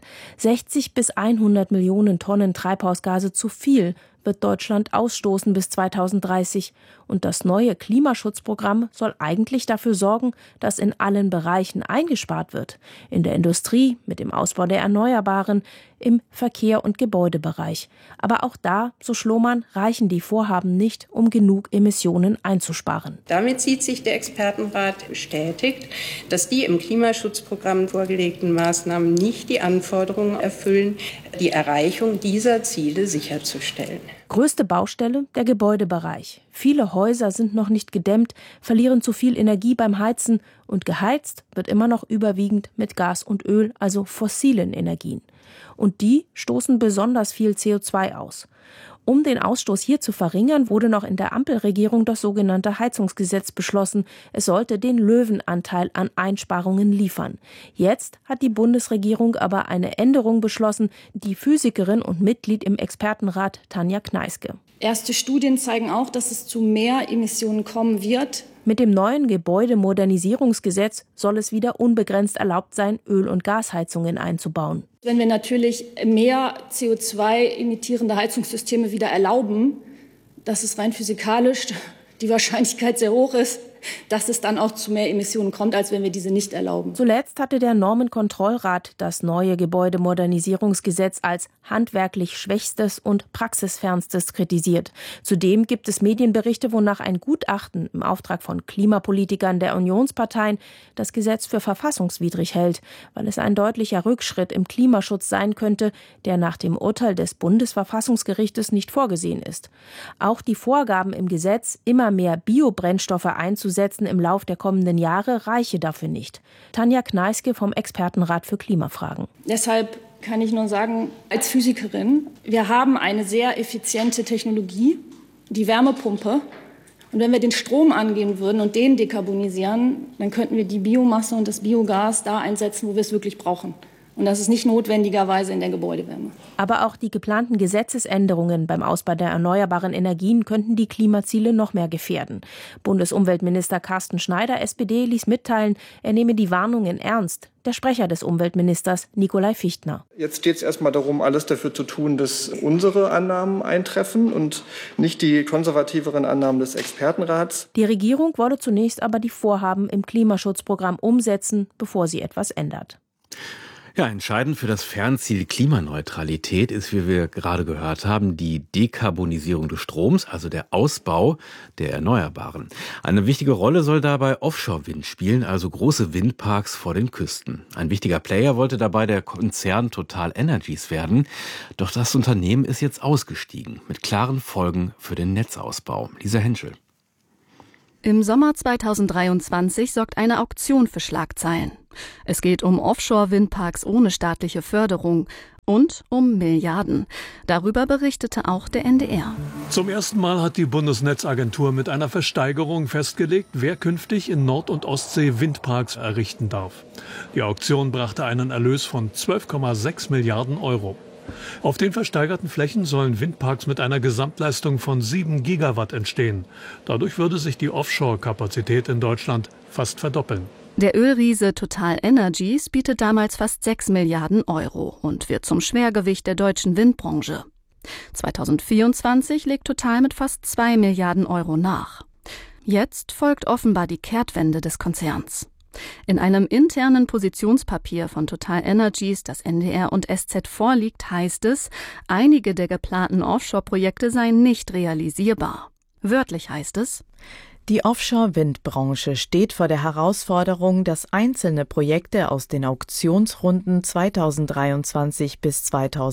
Speaker 16: 60 bis 100 Millionen Tonnen Treibhausgase zu viel wird Deutschland ausstoßen bis 2030. Und das neue Klimaschutzprogramm soll eigentlich dafür sorgen, dass in allen Bereichen eingespart wird. In der Industrie, mit dem Ausbau der Erneuerbaren, im Verkehr- und Gebäudebereich. Aber auch da, so Schlomann, reichen die Vorhaben nicht, um genug Emissionen einzusparen.
Speaker 17: Damit sieht sich der Expertenrat bestätigt, dass die im Klimaschutzprogramm vorgelegten Maßnahmen nicht die Anforderungen erfüllen, die Erreichung dieser Ziele sicherzustellen.
Speaker 16: Größte Baustelle, der Gebäudebereich. Viele Häuser sind noch nicht gedämmt, verlieren zu viel Energie beim Heizen und geheizt wird immer noch überwiegend mit Gas und Öl, also fossilen Energien. Und die stoßen besonders viel CO2 aus. Um den Ausstoß hier zu verringern, wurde noch in der Ampelregierung das sogenannte Heizungsgesetz beschlossen. Es sollte den Löwenanteil an Einsparungen liefern. Jetzt hat die Bundesregierung aber eine Änderung beschlossen, die Physikerin und Mitglied im Expertenrat Tanja Kneiske.
Speaker 18: Erste Studien zeigen auch, dass es zu mehr Emissionen kommen wird.
Speaker 16: Mit dem neuen Gebäudemodernisierungsgesetz soll es wieder unbegrenzt erlaubt sein, Öl- und Gasheizungen einzubauen.
Speaker 18: Wenn wir natürlich mehr CO2-emittierende Heizungssysteme wieder erlauben, dass es rein physikalisch die Wahrscheinlichkeit sehr hoch ist, dass es dann auch zu mehr Emissionen kommt, als wenn wir diese nicht erlauben.
Speaker 16: Zuletzt hatte der Normenkontrollrat das neue Gebäudemodernisierungsgesetz als handwerklich schwächstes und praxisfernstes kritisiert. Zudem gibt es Medienberichte, wonach ein Gutachten im Auftrag von Klimapolitikern der Unionsparteien das Gesetz für verfassungswidrig hält, weil es ein deutlicher Rückschritt im Klimaschutz sein könnte, der nach dem Urteil des Bundesverfassungsgerichtes nicht vorgesehen ist. Auch die Vorgaben im Gesetz, immer mehr Biobrennstoffe einzusetzen im Lauf der kommenden Jahre, reiche dafür nicht. Tanja Kneiske vom Expertenrat für Klimafragen.
Speaker 18: Deshalb kann ich nur sagen, als Physikerin, wir haben eine sehr effiziente Technologie, die Wärmepumpe. Und wenn wir den Strom angehen würden und den dekarbonisieren, dann könnten wir die Biomasse und das Biogas da einsetzen, wo wir es wirklich brauchen. Und das ist nicht notwendigerweise in der Gebäudewärme.
Speaker 16: Aber auch die geplanten Gesetzesänderungen beim Ausbau der erneuerbaren Energien könnten die Klimaziele noch mehr gefährden. Bundesumweltminister Carsten Schneider, SPD, ließ mitteilen, er nehme die Warnungen ernst. Der Sprecher des Umweltministers, Nikolai Fichtner.
Speaker 19: Jetzt steht es erstmal darum, alles dafür zu tun, dass unsere Annahmen eintreffen und nicht die konservativeren Annahmen des Expertenrats.
Speaker 16: Die Regierung wolle zunächst aber die Vorhaben im Klimaschutzprogramm umsetzen, bevor sie etwas ändert.
Speaker 3: Ja, entscheidend für das Fernziel Klimaneutralität ist, wie wir gerade gehört haben, die Dekarbonisierung des Stroms, also der Ausbau der Erneuerbaren. Eine wichtige Rolle soll dabei Offshore-Wind spielen, also große Windparks vor den Küsten. Ein wichtiger Player wollte dabei der Konzern TotalEnergies werden. Doch das Unternehmen ist jetzt ausgestiegen, mit klaren Folgen für den Netzausbau. Lisa Henschel.
Speaker 20: Im Sommer 2023 sorgt eine Auktion für Schlagzeilen. Es geht um Offshore-Windparks ohne staatliche Förderung und um Milliarden. Darüber berichtete auch der NDR.
Speaker 21: Zum ersten Mal hat die Bundesnetzagentur mit einer Versteigerung festgelegt, wer künftig in Nord- und Ostsee Windparks errichten darf. Die Auktion brachte einen Erlös von 12,6 Milliarden Euro. Auf den versteigerten Flächen sollen Windparks mit einer Gesamtleistung von 7 Gigawatt entstehen. Dadurch würde sich die Offshore-Kapazität in Deutschland fast verdoppeln.
Speaker 20: Der Ölriese TotalEnergies bietet damals fast 6 Milliarden Euro und wird zum Schwergewicht der deutschen Windbranche. 2024 legt Total mit fast 2 Milliarden Euro nach. Jetzt folgt offenbar die Kehrtwende des Konzerns. In einem internen Positionspapier von TotalEnergies, das NDR und SZ vorliegt, heißt es, einige der geplanten Offshore-Projekte seien nicht realisierbar. Wörtlich heißt es:
Speaker 5: Die Offshore-Windbranche steht vor der Herausforderung, dass einzelne Projekte aus den Auktionsrunden 2023 bis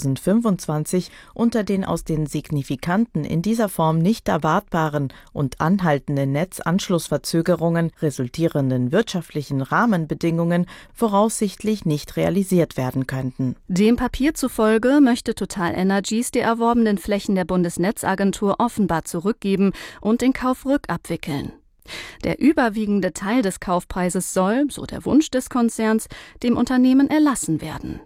Speaker 5: 2025 unter den aus den signifikanten, in dieser Form nicht erwartbaren und anhaltenden Netzanschlussverzögerungen resultierenden wirtschaftlichen Rahmenbedingungen voraussichtlich nicht realisiert werden könnten.
Speaker 20: Dem Papier zufolge möchte TotalEnergies die erworbenen Flächen der Bundesnetzagentur offenbar zurückgeben und den Kauf rückabwickeln. Der überwiegende Teil des Kaufpreises soll, so der Wunsch des Konzerns, dem Unternehmen erlassen werden.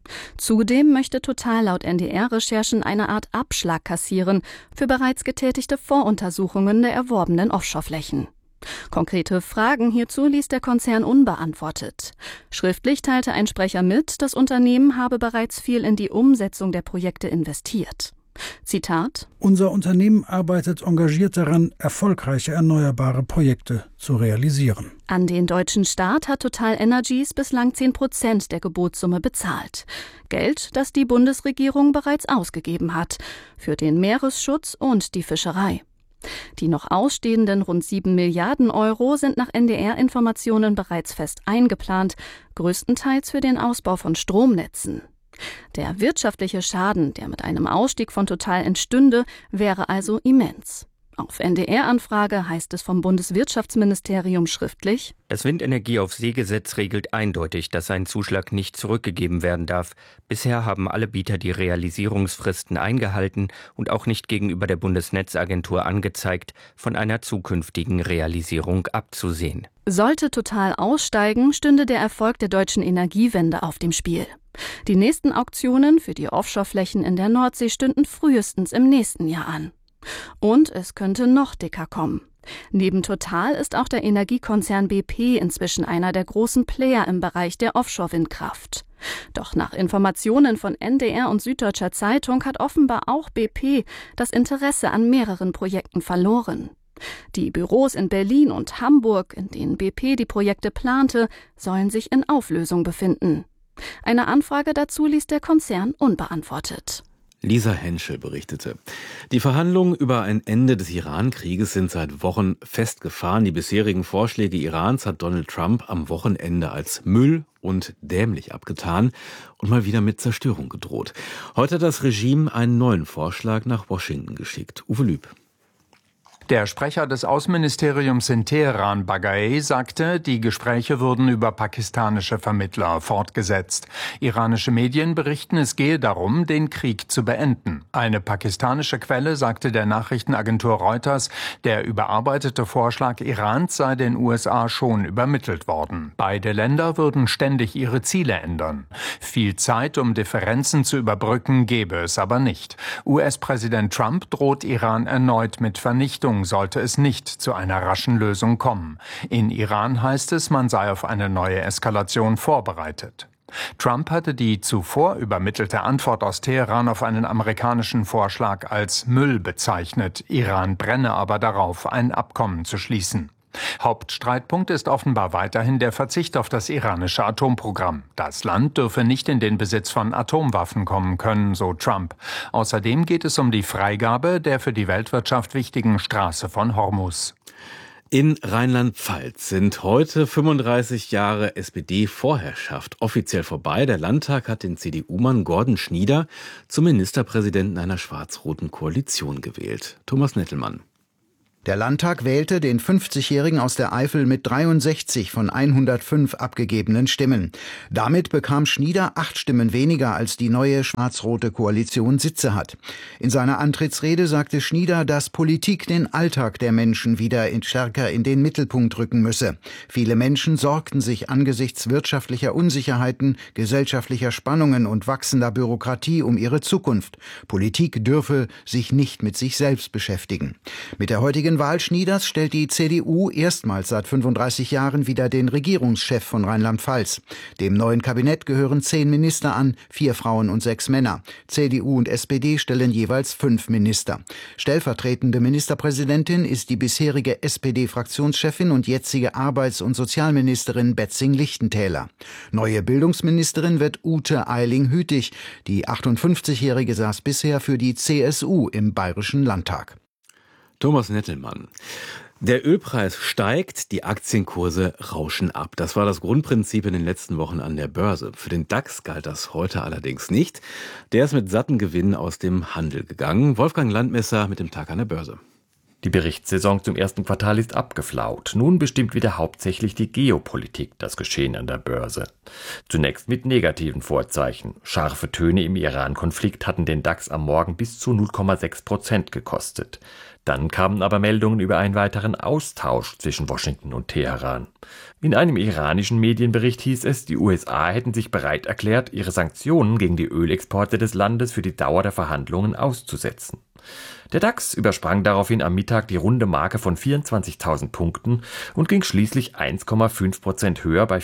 Speaker 20: Zudem möchte Total laut NDR-Recherchen eine Art Abschlag kassieren für bereits getätigte Voruntersuchungen der erworbenen Offshoreflächen. Konkrete Fragen hierzu ließ der Konzern unbeantwortet. Schriftlich teilte ein Sprecher mit, das Unternehmen habe bereits viel in die Umsetzung der Projekte investiert. Zitat:
Speaker 22: Unser Unternehmen arbeitet engagiert daran, erfolgreiche erneuerbare Projekte zu realisieren.
Speaker 20: An den deutschen Staat hat TotalEnergies bislang 10% der Gebotssumme bezahlt. Geld, das die Bundesregierung bereits ausgegeben hat, für den Meeresschutz und die Fischerei. Die noch ausstehenden rund 7 Milliarden Euro sind nach NDR-Informationen bereits fest eingeplant, größtenteils für den Ausbau von Stromnetzen. Der wirtschaftliche Schaden, der mit einem Ausstieg von Total entstünde, wäre also immens. Auf NDR-Anfrage heißt es vom Bundeswirtschaftsministerium schriftlich:
Speaker 23: Das Windenergieaufseegesetz regelt eindeutig, dass ein Zuschlag nicht zurückgegeben werden darf. Bisher haben alle Bieter die Realisierungsfristen eingehalten und auch nicht gegenüber der Bundesnetzagentur angezeigt, von einer zukünftigen Realisierung abzusehen.
Speaker 20: Sollte Total aussteigen, stünde der Erfolg der deutschen Energiewende auf dem Spiel. Die nächsten Auktionen für die Offshoreflächen in der Nordsee stünden frühestens im nächsten Jahr an. Und es könnte noch dicker kommen. Neben Total ist auch der Energiekonzern BP inzwischen einer der großen Player im Bereich der Offshore-Windkraft. Doch nach Informationen von NDR und Süddeutscher Zeitung hat offenbar auch BP das Interesse an mehreren Projekten verloren. Die Büros in Berlin und Hamburg, in denen BP die Projekte plante, sollen sich in Auflösung befinden. Eine Anfrage dazu ließ der Konzern unbeantwortet.
Speaker 3: Lisa Henschel berichtete. Die Verhandlungen über ein Ende des Iran-Krieges sind seit Wochen festgefahren. Die bisherigen Vorschläge Irans hat Donald Trump am Wochenende als Müll und dämlich abgetan und mal wieder mit Zerstörung gedroht. Heute hat das Regime einen neuen Vorschlag nach Washington geschickt. Uwe Lüb.
Speaker 1: Der Sprecher des Außenministeriums in Teheran, Bagaei, sagte, die Gespräche würden über pakistanische Vermittler fortgesetzt. Iranische Medien berichten, es gehe darum, den Krieg zu beenden. Eine pakistanische Quelle sagte der Nachrichtenagentur Reuters, der überarbeitete Vorschlag Irans sei den USA schon übermittelt worden. Beide Länder würden ständig ihre Ziele ändern. Viel Zeit, um Differenzen zu überbrücken, gäbe es aber nicht. US-Präsident Trump droht Iran erneut mit Vernichtung, sollte es nicht zu einer raschen Lösung kommen. In Iran heißt es, man sei auf eine neue Eskalation vorbereitet. Trump hatte die zuvor übermittelte Antwort aus Teheran auf einen amerikanischen Vorschlag als Müll bezeichnet. Iran brenne aber darauf, ein Abkommen zu schließen. Hauptstreitpunkt ist offenbar weiterhin der Verzicht auf das iranische Atomprogramm. Das Land dürfe nicht in den Besitz von Atomwaffen kommen können, so Trump. Außerdem geht es um die Freigabe der für die Weltwirtschaft wichtigen Straße von Hormuz.
Speaker 3: In Rheinland-Pfalz sind heute 35 Jahre SPD-Vorherrschaft offiziell vorbei. Der Landtag hat den CDU-Mann Gordon Schnieder zum Ministerpräsidenten einer schwarz-roten Koalition gewählt. Thomas Nettelmann.
Speaker 2: Der Landtag wählte den 50-Jährigen aus der Eifel mit 63 von 105 abgegebenen Stimmen. Damit bekam Schnieder 8 Stimmen weniger, als die neue schwarz-rote Koalition Sitze hat. In seiner Antrittsrede sagte Schnieder, dass Politik den Alltag der Menschen wieder stärker in den Mittelpunkt rücken müsse. Viele Menschen sorgten sich angesichts wirtschaftlicher Unsicherheiten, gesellschaftlicher Spannungen und wachsender Bürokratie um ihre Zukunft. Politik dürfe sich nicht mit sich selbst beschäftigen. Mit der heutigen Wahl Schnieders stellt die CDU erstmals seit 35 Jahren wieder den Regierungschef von Rheinland-Pfalz. Dem neuen Kabinett gehören 10 Minister an, 4 Frauen und 6 Männer. CDU und SPD stellen jeweils 5 Minister. Stellvertretende Ministerpräsidentin ist die bisherige SPD-Fraktionschefin und jetzige Arbeits- und Sozialministerin Betzing-Lichtentäler. Neue Bildungsministerin wird Ute Eiling-Hütig. Die 58-Jährige saß bisher für die CSU im Bayerischen Landtag.
Speaker 3: Thomas Nettelmann. Der Ölpreis steigt, die Aktienkurse rauschen ab. Das war das Grundprinzip in den letzten Wochen an der Börse. Für den DAX galt das heute allerdings nicht. Der ist mit satten Gewinnen aus dem Handel gegangen. Wolfgang Landmesser mit dem Tag an der Börse.
Speaker 4: Die Berichtssaison zum ersten Quartal ist abgeflaut. Nun bestimmt wieder hauptsächlich die Geopolitik das Geschehen an der Börse. Zunächst mit negativen Vorzeichen. Scharfe Töne im Iran-Konflikt hatten den DAX am Morgen bis zu 0,6% gekostet. Dann kamen aber Meldungen über einen weiteren Austausch zwischen Washington und Teheran. In einem iranischen Medienbericht hieß es, die USA hätten sich bereit erklärt, ihre Sanktionen gegen die Ölexporte des Landes für die Dauer der Verhandlungen auszusetzen. Der DAX übersprang daraufhin am Mittag die runde Marke von 24.000 Punkten und ging schließlich 1,5% höher bei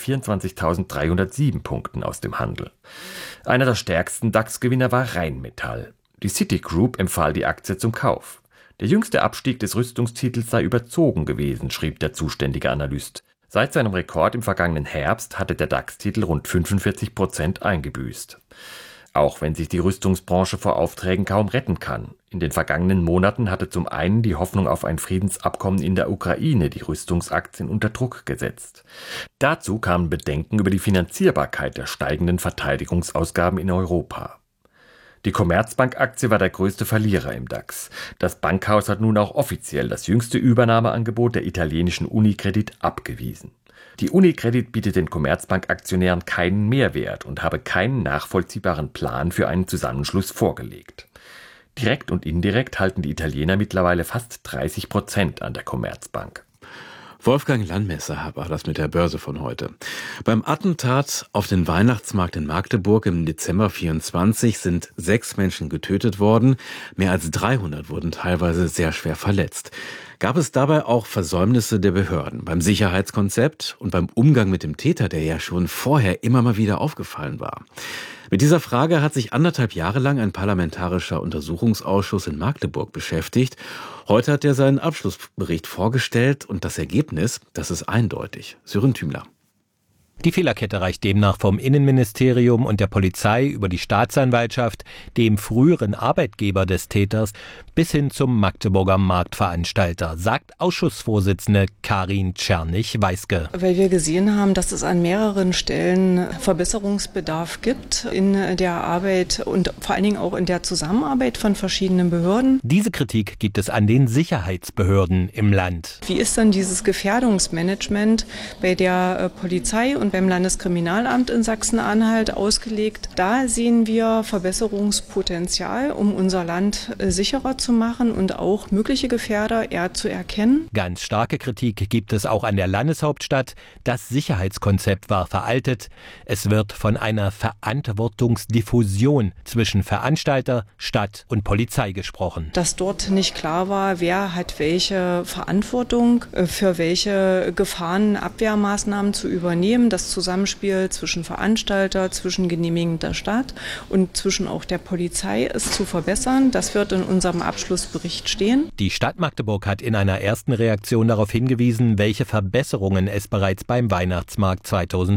Speaker 4: 24.307 Punkten aus dem Handel. Einer der stärksten DAX-Gewinner war Rheinmetall. Die Citigroup empfahl die Aktie zum Kauf. Der jüngste Abstieg des Rüstungstitels sei überzogen gewesen, schrieb der zuständige Analyst. Seit seinem Rekord im vergangenen Herbst hatte der DAX-Titel rund 45% eingebüßt. Auch wenn sich die Rüstungsbranche vor Aufträgen kaum retten kann. In den vergangenen Monaten hatte zum einen die Hoffnung auf ein Friedensabkommen in der Ukraine die Rüstungsaktien unter Druck gesetzt. Dazu kamen Bedenken über die Finanzierbarkeit der steigenden Verteidigungsausgaben in Europa. Die Commerzbank-Aktie war der größte Verlierer im DAX. Das Bankhaus hat nun auch offiziell das jüngste Übernahmeangebot der italienischen Unicredit abgewiesen. Die Unicredit bietet den Commerzbank-Aktionären keinen Mehrwert und habe keinen nachvollziehbaren Plan für einen Zusammenschluss vorgelegt. Direkt und indirekt halten die Italiener mittlerweile fast 30% an der Commerzbank.
Speaker 3: Wolfgang Landmesser war das mit der Börse von heute. Beim Attentat auf den Weihnachtsmarkt in Magdeburg im Dezember 24 sind 6 Menschen getötet worden. Mehr als 300 wurden teilweise sehr schwer verletzt. Gab es dabei auch Versäumnisse der Behörden beim Sicherheitskonzept und beim Umgang mit dem Täter, der ja schon vorher immer mal wieder aufgefallen war? Mit dieser Frage hat sich 1,5 Jahre lang ein parlamentarischer Untersuchungsausschuss in Magdeburg beschäftigt. Heute hat er seinen Abschlussbericht vorgestellt und das Ergebnis, das ist eindeutig. Sören Thümler.
Speaker 6: Die Fehlerkette reicht demnach vom Innenministerium und der Polizei über die Staatsanwaltschaft, dem früheren Arbeitgeber des Täters, bis hin zum Magdeburger Marktveranstalter, sagt Ausschussvorsitzende Karin Czernych-Weiske.
Speaker 7: Weil wir gesehen haben, dass es an mehreren Stellen Verbesserungsbedarf gibt in der Arbeit und vor allen Dingen auch in der Zusammenarbeit von verschiedenen Behörden.
Speaker 6: Diese Kritik gibt es an den Sicherheitsbehörden im Land.
Speaker 7: Wie ist dann dieses Gefährdungsmanagement bei der Polizei und beim Landeskriminalamt in Sachsen-Anhalt ausgelegt? Da sehen wir Verbesserungspotenzial, um unser Land sicherer zu machen und auch mögliche Gefährder eher zu erkennen.
Speaker 6: Ganz starke Kritik gibt es auch an der Landeshauptstadt. Das Sicherheitskonzept war veraltet. Es wird von einer Verantwortungsdiffusion zwischen Veranstalter, Stadt und Polizei gesprochen.
Speaker 7: Dass dort nicht klar war, wer hat welche Verantwortung für welche Gefahrenabwehrmaßnahmen zu übernehmen. Das Zusammenspiel zwischen Veranstalter, zwischen genehmigender Stadt und zwischen auch der Polizei ist zu verbessern. Das wird in unserem Abschlussbericht stehen.
Speaker 6: Die Stadt Magdeburg hat in einer ersten Reaktion darauf hingewiesen, welche Verbesserungen es bereits beim Weihnachtsmarkt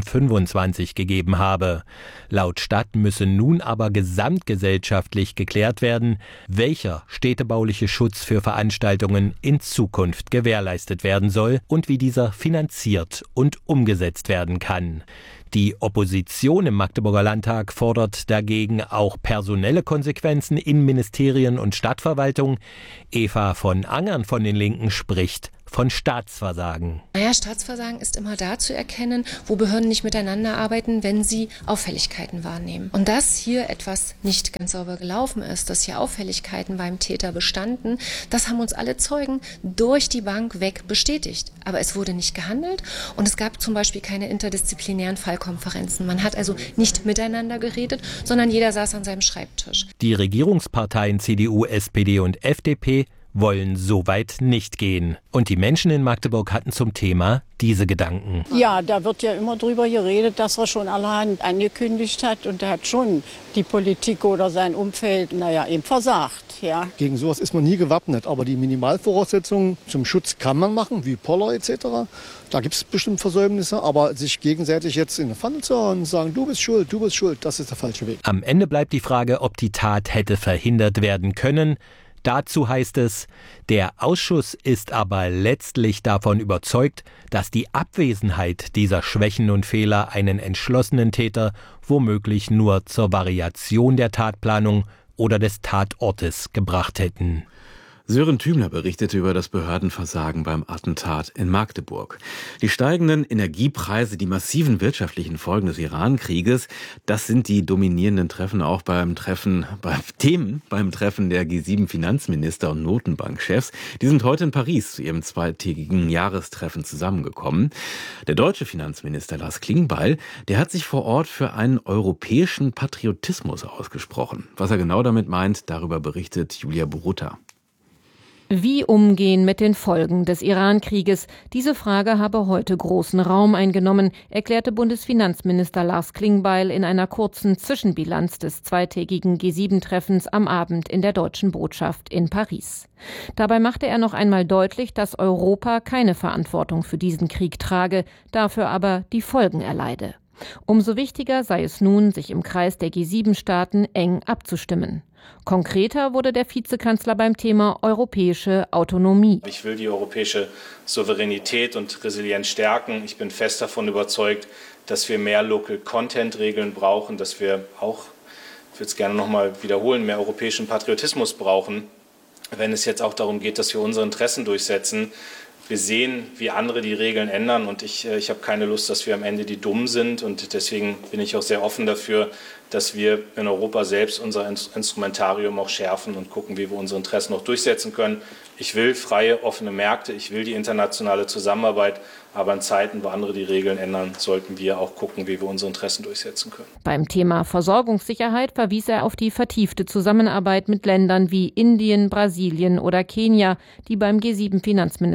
Speaker 6: 2025 gegeben habe. Laut Stadt müsse nun aber gesamtgesellschaftlich geklärt werden, welcher städtebauliche Schutz für Veranstaltungen in Zukunft gewährleistet werden soll und wie dieser finanziert und umgesetzt werden kann. Die Opposition im Magdeburger Landtag fordert dagegen auch personelle Konsequenzen in Ministerien und Stadtverwaltung. Eva von Angern von den Linken spricht von Staatsversagen.
Speaker 9: Naja, Staatsversagen ist immer da zu erkennen, wo Behörden nicht miteinander arbeiten, wenn sie Auffälligkeiten wahrnehmen. Und dass hier etwas nicht ganz sauber gelaufen ist, dass hier Auffälligkeiten beim Täter bestanden, das haben uns alle Zeugen durch die Bank weg bestätigt. Aber es wurde nicht gehandelt und es gab zum Beispiel keine interdisziplinären Fallkonferenzen. Man hat also nicht miteinander geredet, sondern jeder saß an seinem Schreibtisch.
Speaker 6: Die Regierungsparteien CDU, SPD und FDP wollen so weit nicht gehen. Und die Menschen in Magdeburg hatten zum Thema diese Gedanken.
Speaker 24: Ja, da wird ja immer drüber geredet, dass er schon allerhand angekündigt hat und da hat schon die Politik oder sein Umfeld, eben versagt. Ja.
Speaker 25: Gegen sowas ist man nie gewappnet, aber die Minimalvoraussetzungen zum Schutz kann man machen, wie Poller etc. Da gibt es bestimmt Versäumnisse, aber sich gegenseitig jetzt in eine Pfanne zu hauen und sagen, du bist schuld, das ist der falsche Weg.
Speaker 6: Am Ende bleibt die Frage, ob die Tat hätte verhindert werden können. Dazu heißt es, der Ausschuss ist aber letztlich davon überzeugt, dass die Abwesenheit dieser Schwächen und Fehler einen entschlossenen Täter womöglich nur zur Variation der Tatplanung oder des Tatortes gebracht hätten.
Speaker 3: Sören Thümler berichtete über das Behördenversagen beim Attentat in Magdeburg. Die steigenden Energiepreise, die massiven wirtschaftlichen Folgen des Iran-Krieges, das sind die dominierenden Themen auch beim Treffen der G7-Finanzminister und Notenbankchefs. Die sind heute in Paris zu ihrem zweitägigen Jahrestreffen zusammengekommen. Der deutsche Finanzminister Lars Klingbeil, der hat sich vor Ort für einen europäischen Patriotismus ausgesprochen. Was er genau damit meint, darüber berichtet Julia Borutta.
Speaker 16: Wie umgehen mit den Folgen des Iran-Krieges? Diese Frage habe heute großen Raum eingenommen, erklärte Bundesfinanzminister Lars Klingbeil in einer kurzen Zwischenbilanz des zweitägigen G7-Treffens am Abend in der deutschen Botschaft in Paris. Dabei machte er noch einmal deutlich, dass Europa keine Verantwortung für diesen Krieg trage, dafür aber die Folgen erleide. Umso wichtiger sei es nun, sich im Kreis der G7-Staaten eng abzustimmen. Konkreter wurde der Vizekanzler beim Thema europäische Autonomie.
Speaker 26: Ich will die europäische Souveränität und Resilienz stärken. Ich bin fest davon überzeugt, dass wir mehr Local-Content-Regeln brauchen, dass wir auch, ich will es gerne noch mal wiederholen, mehr europäischen Patriotismus brauchen, wenn es jetzt auch darum geht, dass wir unsere Interessen durchsetzen. Wir sehen, wie andere die Regeln ändern und ich habe keine Lust, dass wir am Ende die Dummen sind und deswegen bin ich auch sehr offen dafür, dass wir in Europa selbst unser Instrumentarium auch schärfen und gucken, wie wir unsere Interessen auch durchsetzen können. Ich will freie, offene Märkte, ich will die internationale Zusammenarbeit, aber in Zeiten, wo andere die Regeln ändern, sollten wir auch gucken, wie wir unsere Interessen durchsetzen können.
Speaker 16: Beim Thema Versorgungssicherheit verwies er auf die vertiefte Zusammenarbeit mit Ländern wie Indien, Brasilien oder Kenia, die beim G7-Finanzministertreffen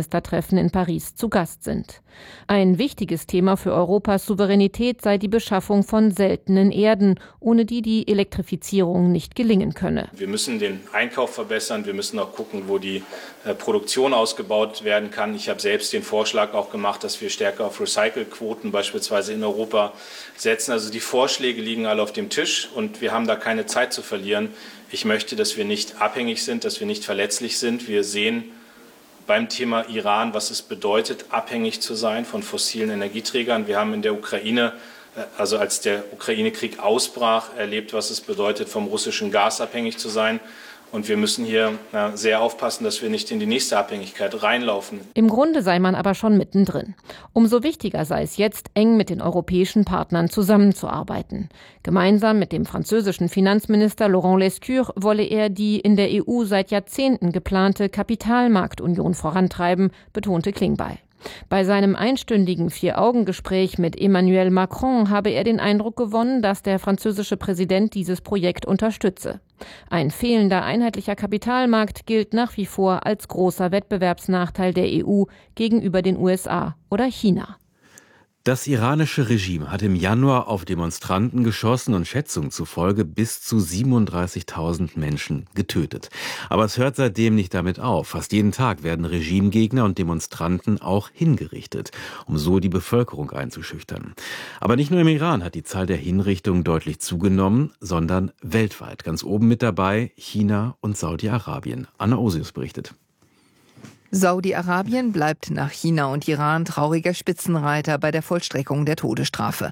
Speaker 8: Gipfeltreffen in Paris zu Gast sind. Ein wichtiges Thema für Europas Souveränität sei die Beschaffung von seltenen Erden, ohne die die Elektrifizierung nicht gelingen könne.
Speaker 26: Wir müssen den Einkauf verbessern, wir müssen auch gucken, wo die Produktion ausgebaut werden kann. Ich habe selbst den Vorschlag auch gemacht, dass wir stärker auf Recycle-Quoten beispielsweise in Europa setzen. Also die Vorschläge liegen alle auf dem Tisch und wir haben da keine Zeit zu verlieren. Ich möchte, dass wir nicht abhängig sind, dass wir nicht verletzlich sind. Wir sehen beim Thema Iran, was es bedeutet, abhängig zu sein von fossilen Energieträgern. Wir haben in der Ukraine, also als der Ukraine-Krieg ausbrach, erlebt, was es bedeutet, vom russischen Gas abhängig zu sein. Und wir müssen hier sehr aufpassen, dass wir nicht in die nächste Abhängigkeit reinlaufen.
Speaker 8: Im Grunde sei man aber schon mittendrin. Umso wichtiger sei es jetzt, eng mit den europäischen Partnern zusammenzuarbeiten. Gemeinsam mit dem französischen Finanzminister Laurent Lescure wolle er die in der EU seit Jahrzehnten geplante Kapitalmarktunion vorantreiben, betonte Klingbeil. Bei seinem einstündigen 4-Augen-Gespräch mit Emmanuel Macron habe er den Eindruck gewonnen, dass der französische Präsident dieses Projekt unterstütze. Ein fehlender einheitlicher Kapitalmarkt gilt nach wie vor als großer Wettbewerbsnachteil der EU gegenüber den USA oder China.
Speaker 3: Das iranische Regime hat im Januar auf Demonstranten geschossen und Schätzungen zufolge bis zu 37.000 Menschen getötet. Aber es hört seitdem nicht damit auf. Fast jeden Tag werden Regimegegner und Demonstranten auch hingerichtet, um so die Bevölkerung einzuschüchtern. Aber nicht nur im Iran hat die Zahl der Hinrichtungen deutlich zugenommen, sondern weltweit. Ganz oben mit dabei China und Saudi-Arabien. Anna Osius berichtet.
Speaker 10: Saudi-Arabien bleibt nach China und Iran trauriger Spitzenreiter bei der Vollstreckung der Todesstrafe.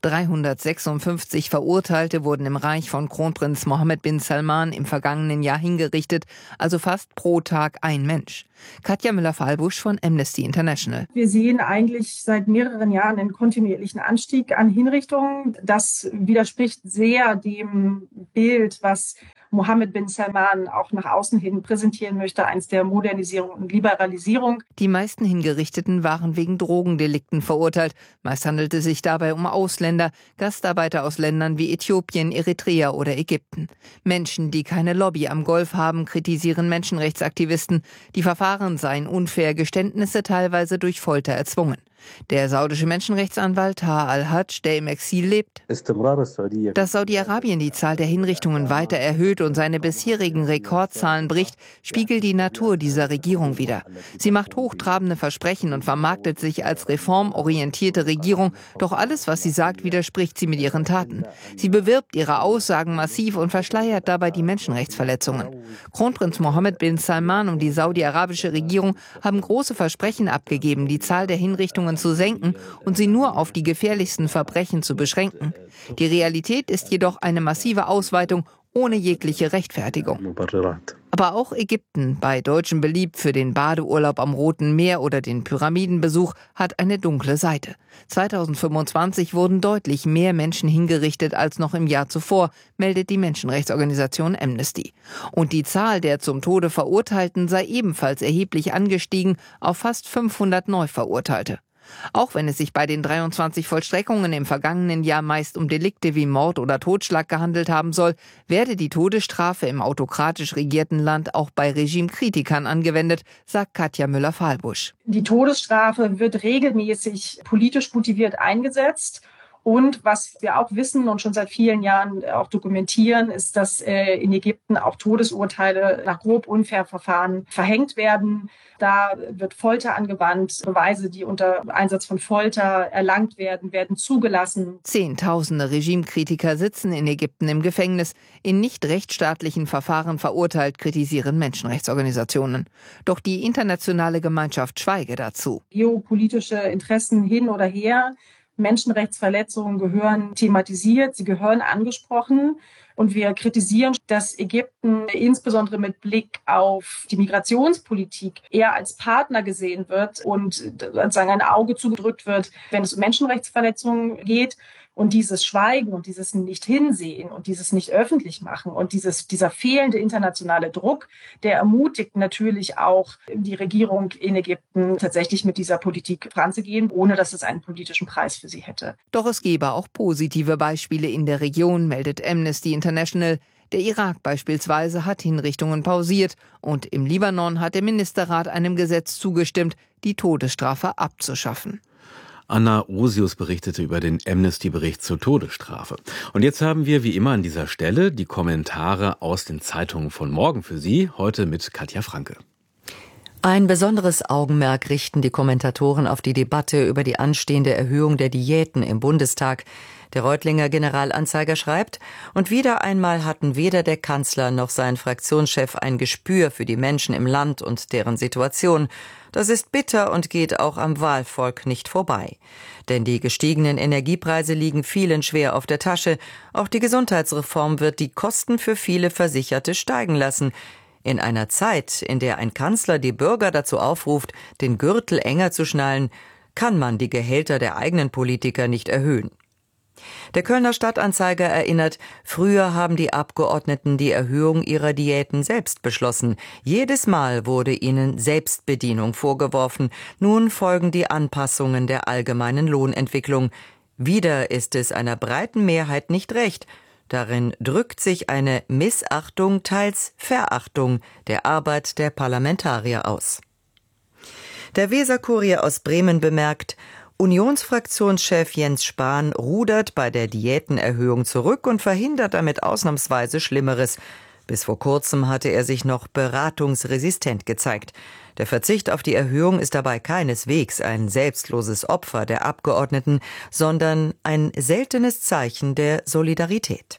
Speaker 10: 356 Verurteilte wurden im Reich von Kronprinz Mohammed bin Salman im vergangenen Jahr hingerichtet, also fast pro Tag ein Mensch. Katja Müller-Fahlbusch von Amnesty International.
Speaker 11: Wir sehen eigentlich seit mehreren Jahren einen kontinuierlichen Anstieg an Hinrichtungen. Das widerspricht sehr dem Bild, was Mohammed bin Salman auch nach außen hin präsentieren möchte, eins der Modernisierung und Liberalisierung.
Speaker 10: Die meisten Hingerichteten waren wegen Drogendelikten verurteilt. Meist handelte es sich dabei um Ausländer, Gastarbeiter aus Ländern wie Äthiopien, Eritrea oder Ägypten. Menschen, die keine Lobby am Golf haben, kritisieren Menschenrechtsaktivisten. Die Verfahren seien unfair, Geständnisse teilweise durch Folter erzwungen. Der saudische Menschenrechtsanwalt Taha al-Hajj, der im Exil lebt, dass Saudi-Arabien die Zahl der Hinrichtungen weiter erhöht und seine bisherigen Rekordzahlen bricht, spiegelt die Natur dieser Regierung wider. Sie macht hochtrabende Versprechen und vermarktet sich als reformorientierte Regierung, doch alles, was sie sagt, widerspricht sie mit ihren Taten. Sie bewirbt ihre Aussagen massiv und verschleiert dabei die Menschenrechtsverletzungen. Kronprinz Mohammed bin Salman und die saudi-arabische Regierung haben große Versprechen abgegeben, die Zahl der Hinrichtungen zu senken und sie nur auf die gefährlichsten Verbrechen zu beschränken. Die Realität ist jedoch eine massive Ausweitung ohne jegliche Rechtfertigung. Aber auch Ägypten, bei Deutschen beliebt für den Badeurlaub am Roten Meer oder den Pyramidenbesuch, hat eine dunkle Seite. 2025 wurden deutlich mehr Menschen hingerichtet als noch im Jahr zuvor, meldet die Menschenrechtsorganisation Amnesty. Und die Zahl der zum Tode Verurteilten sei ebenfalls erheblich angestiegen auf fast 500 Neuverurteilte. Auch wenn es sich bei den 23 Vollstreckungen im vergangenen Jahr meist um Delikte wie Mord oder Totschlag gehandelt haben soll, werde die Todesstrafe im autokratisch regierten Land auch bei Regimekritikern angewendet, sagt Katja Müller-Fahlbusch.
Speaker 11: Die Todesstrafe wird regelmäßig politisch motiviert eingesetzt. Und was wir auch wissen und schon seit vielen Jahren auch dokumentieren, ist, dass in Ägypten auch Todesurteile nach grob unfair Verfahren verhängt werden. Da wird Folter angewandt. Beweise, die unter Einsatz von Folter erlangt werden, werden zugelassen.
Speaker 10: Zehntausende Regimekritiker sitzen in Ägypten im Gefängnis. In nicht rechtsstaatlichen Verfahren verurteilt, kritisieren Menschenrechtsorganisationen. Doch die internationale Gemeinschaft schweige dazu.
Speaker 11: Geopolitische Interessen hin oder her. Menschenrechtsverletzungen gehören thematisiert, sie gehören angesprochen. Und wir kritisieren, dass Ägypten insbesondere mit Blick auf die Migrationspolitik eher als Partner gesehen wird und sozusagen ein Auge zugedrückt wird, wenn es um Menschenrechtsverletzungen geht. Und dieses Schweigen und dieses Nicht-Hinsehen und dieses Nicht-Öffentlich machen und dieser fehlende internationale Druck, der ermutigt natürlich auch die Regierung in Ägypten tatsächlich mit dieser Politik voranzugehen, ohne dass es einen politischen Preis für sie hätte.
Speaker 10: Doch es gebe auch positive Beispiele in der Region, meldet Amnesty International. Der Irak beispielsweise hat Hinrichtungen pausiert und im Libanon hat der Ministerrat einem Gesetz zugestimmt, die Todesstrafe abzuschaffen.
Speaker 3: Anna Osius berichtete über den Amnesty-Bericht zur Todesstrafe. Und jetzt haben wir wie immer an dieser Stelle die Kommentare aus den Zeitungen von morgen für Sie, heute mit Katja Franke.
Speaker 12: Ein besonderes Augenmerk richten die Kommentatoren auf die Debatte über die anstehende Erhöhung der Diäten im Bundestag. Der Reutlinger Generalanzeiger schreibt, und wieder einmal hatten weder der Kanzler noch sein Fraktionschef ein Gespür für die Menschen im Land und deren Situation. Das ist bitter und geht auch am Wahlvolk nicht vorbei. Denn die gestiegenen Energiepreise liegen vielen schwer auf der Tasche. Auch die Gesundheitsreform wird die Kosten für viele Versicherte steigen lassen. In einer Zeit, in der ein Kanzler die Bürger dazu aufruft, den Gürtel enger zu schnallen, kann man die Gehälter der eigenen Politiker nicht erhöhen. Der Kölner Stadtanzeiger erinnert, früher haben die Abgeordneten die Erhöhung ihrer Diäten selbst beschlossen. Jedes Mal wurde ihnen Selbstbedienung vorgeworfen. Nun folgen die Anpassungen der allgemeinen Lohnentwicklung. Wieder ist es einer breiten Mehrheit nicht recht. Darin drückt sich eine Missachtung, teils Verachtung der Arbeit der Parlamentarier aus. Der Weser-Kurier aus Bremen bemerkt, Unionsfraktionschef Jens Spahn rudert bei der Diätenerhöhung zurück und verhindert damit ausnahmsweise Schlimmeres. Bis vor kurzem hatte er sich noch beratungsresistent gezeigt. Der Verzicht auf die Erhöhung ist dabei keineswegs ein selbstloses Opfer der Abgeordneten, sondern ein seltenes Zeichen der Solidarität.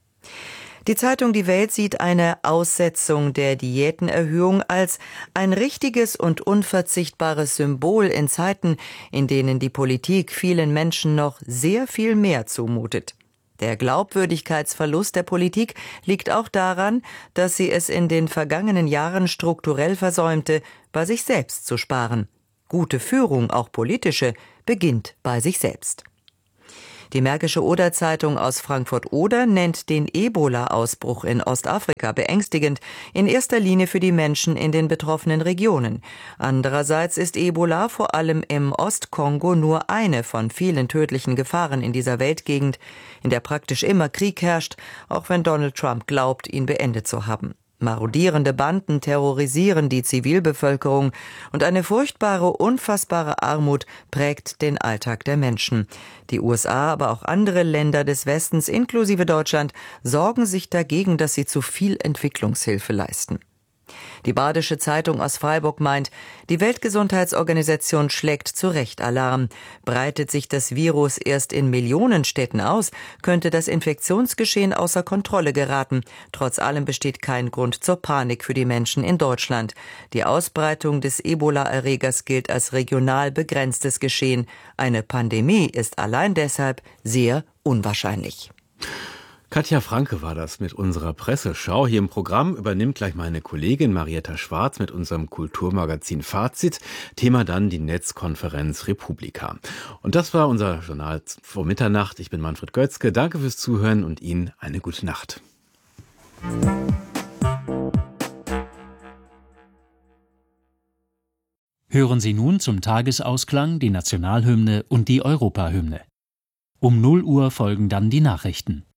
Speaker 12: Die Zeitung Die Welt sieht eine Aussetzung der Diätenerhöhung als ein richtiges und unverzichtbares Symbol in Zeiten, in denen die Politik vielen Menschen noch sehr viel mehr zumutet. Der Glaubwürdigkeitsverlust der Politik liegt auch daran, dass sie es in den vergangenen Jahren strukturell versäumte, bei sich selbst zu sparen. Gute Führung, auch politische, beginnt bei sich selbst. Die Märkische Oder-Zeitung aus Frankfurt-Oder nennt den Ebola-Ausbruch in Ostafrika beängstigend, in erster Linie für die Menschen in den betroffenen Regionen. Andererseits ist Ebola vor allem im Ostkongo nur eine von vielen tödlichen Gefahren in dieser Weltgegend, in der praktisch immer Krieg herrscht, auch wenn Donald Trump glaubt, ihn beendet zu haben. Marodierende Banden terrorisieren die Zivilbevölkerung und eine furchtbare, unfassbare Armut prägt den Alltag der Menschen. Die USA, aber auch andere Länder des Westens inklusive Deutschland sorgen sich dagegen, dass sie zu viel Entwicklungshilfe leisten. Die Badische Zeitung aus Freiburg meint, die Weltgesundheitsorganisation schlägt zu Recht Alarm. Breitet sich das Virus erst in Millionenstädten aus, könnte das Infektionsgeschehen außer Kontrolle geraten. Trotz allem besteht kein Grund zur Panik für die Menschen in Deutschland. Die Ausbreitung des Ebola-Erregers gilt als regional begrenztes Geschehen. Eine Pandemie ist allein deshalb sehr unwahrscheinlich.
Speaker 3: Katja Franke war das mit unserer Presseschau. Hier im Programm übernimmt gleich meine Kollegin Marietta Schwarz mit unserem Kulturmagazin Fazit. Thema dann die Netzkonferenz Republika. Und das war unser Journal vor Mitternacht. Ich bin Manfred Götzke. Danke fürs Zuhören und Ihnen eine gute Nacht.
Speaker 13: Hören Sie nun zum Tagesausklang die Nationalhymne und die Europahymne. Um 0 Uhr folgen dann die Nachrichten.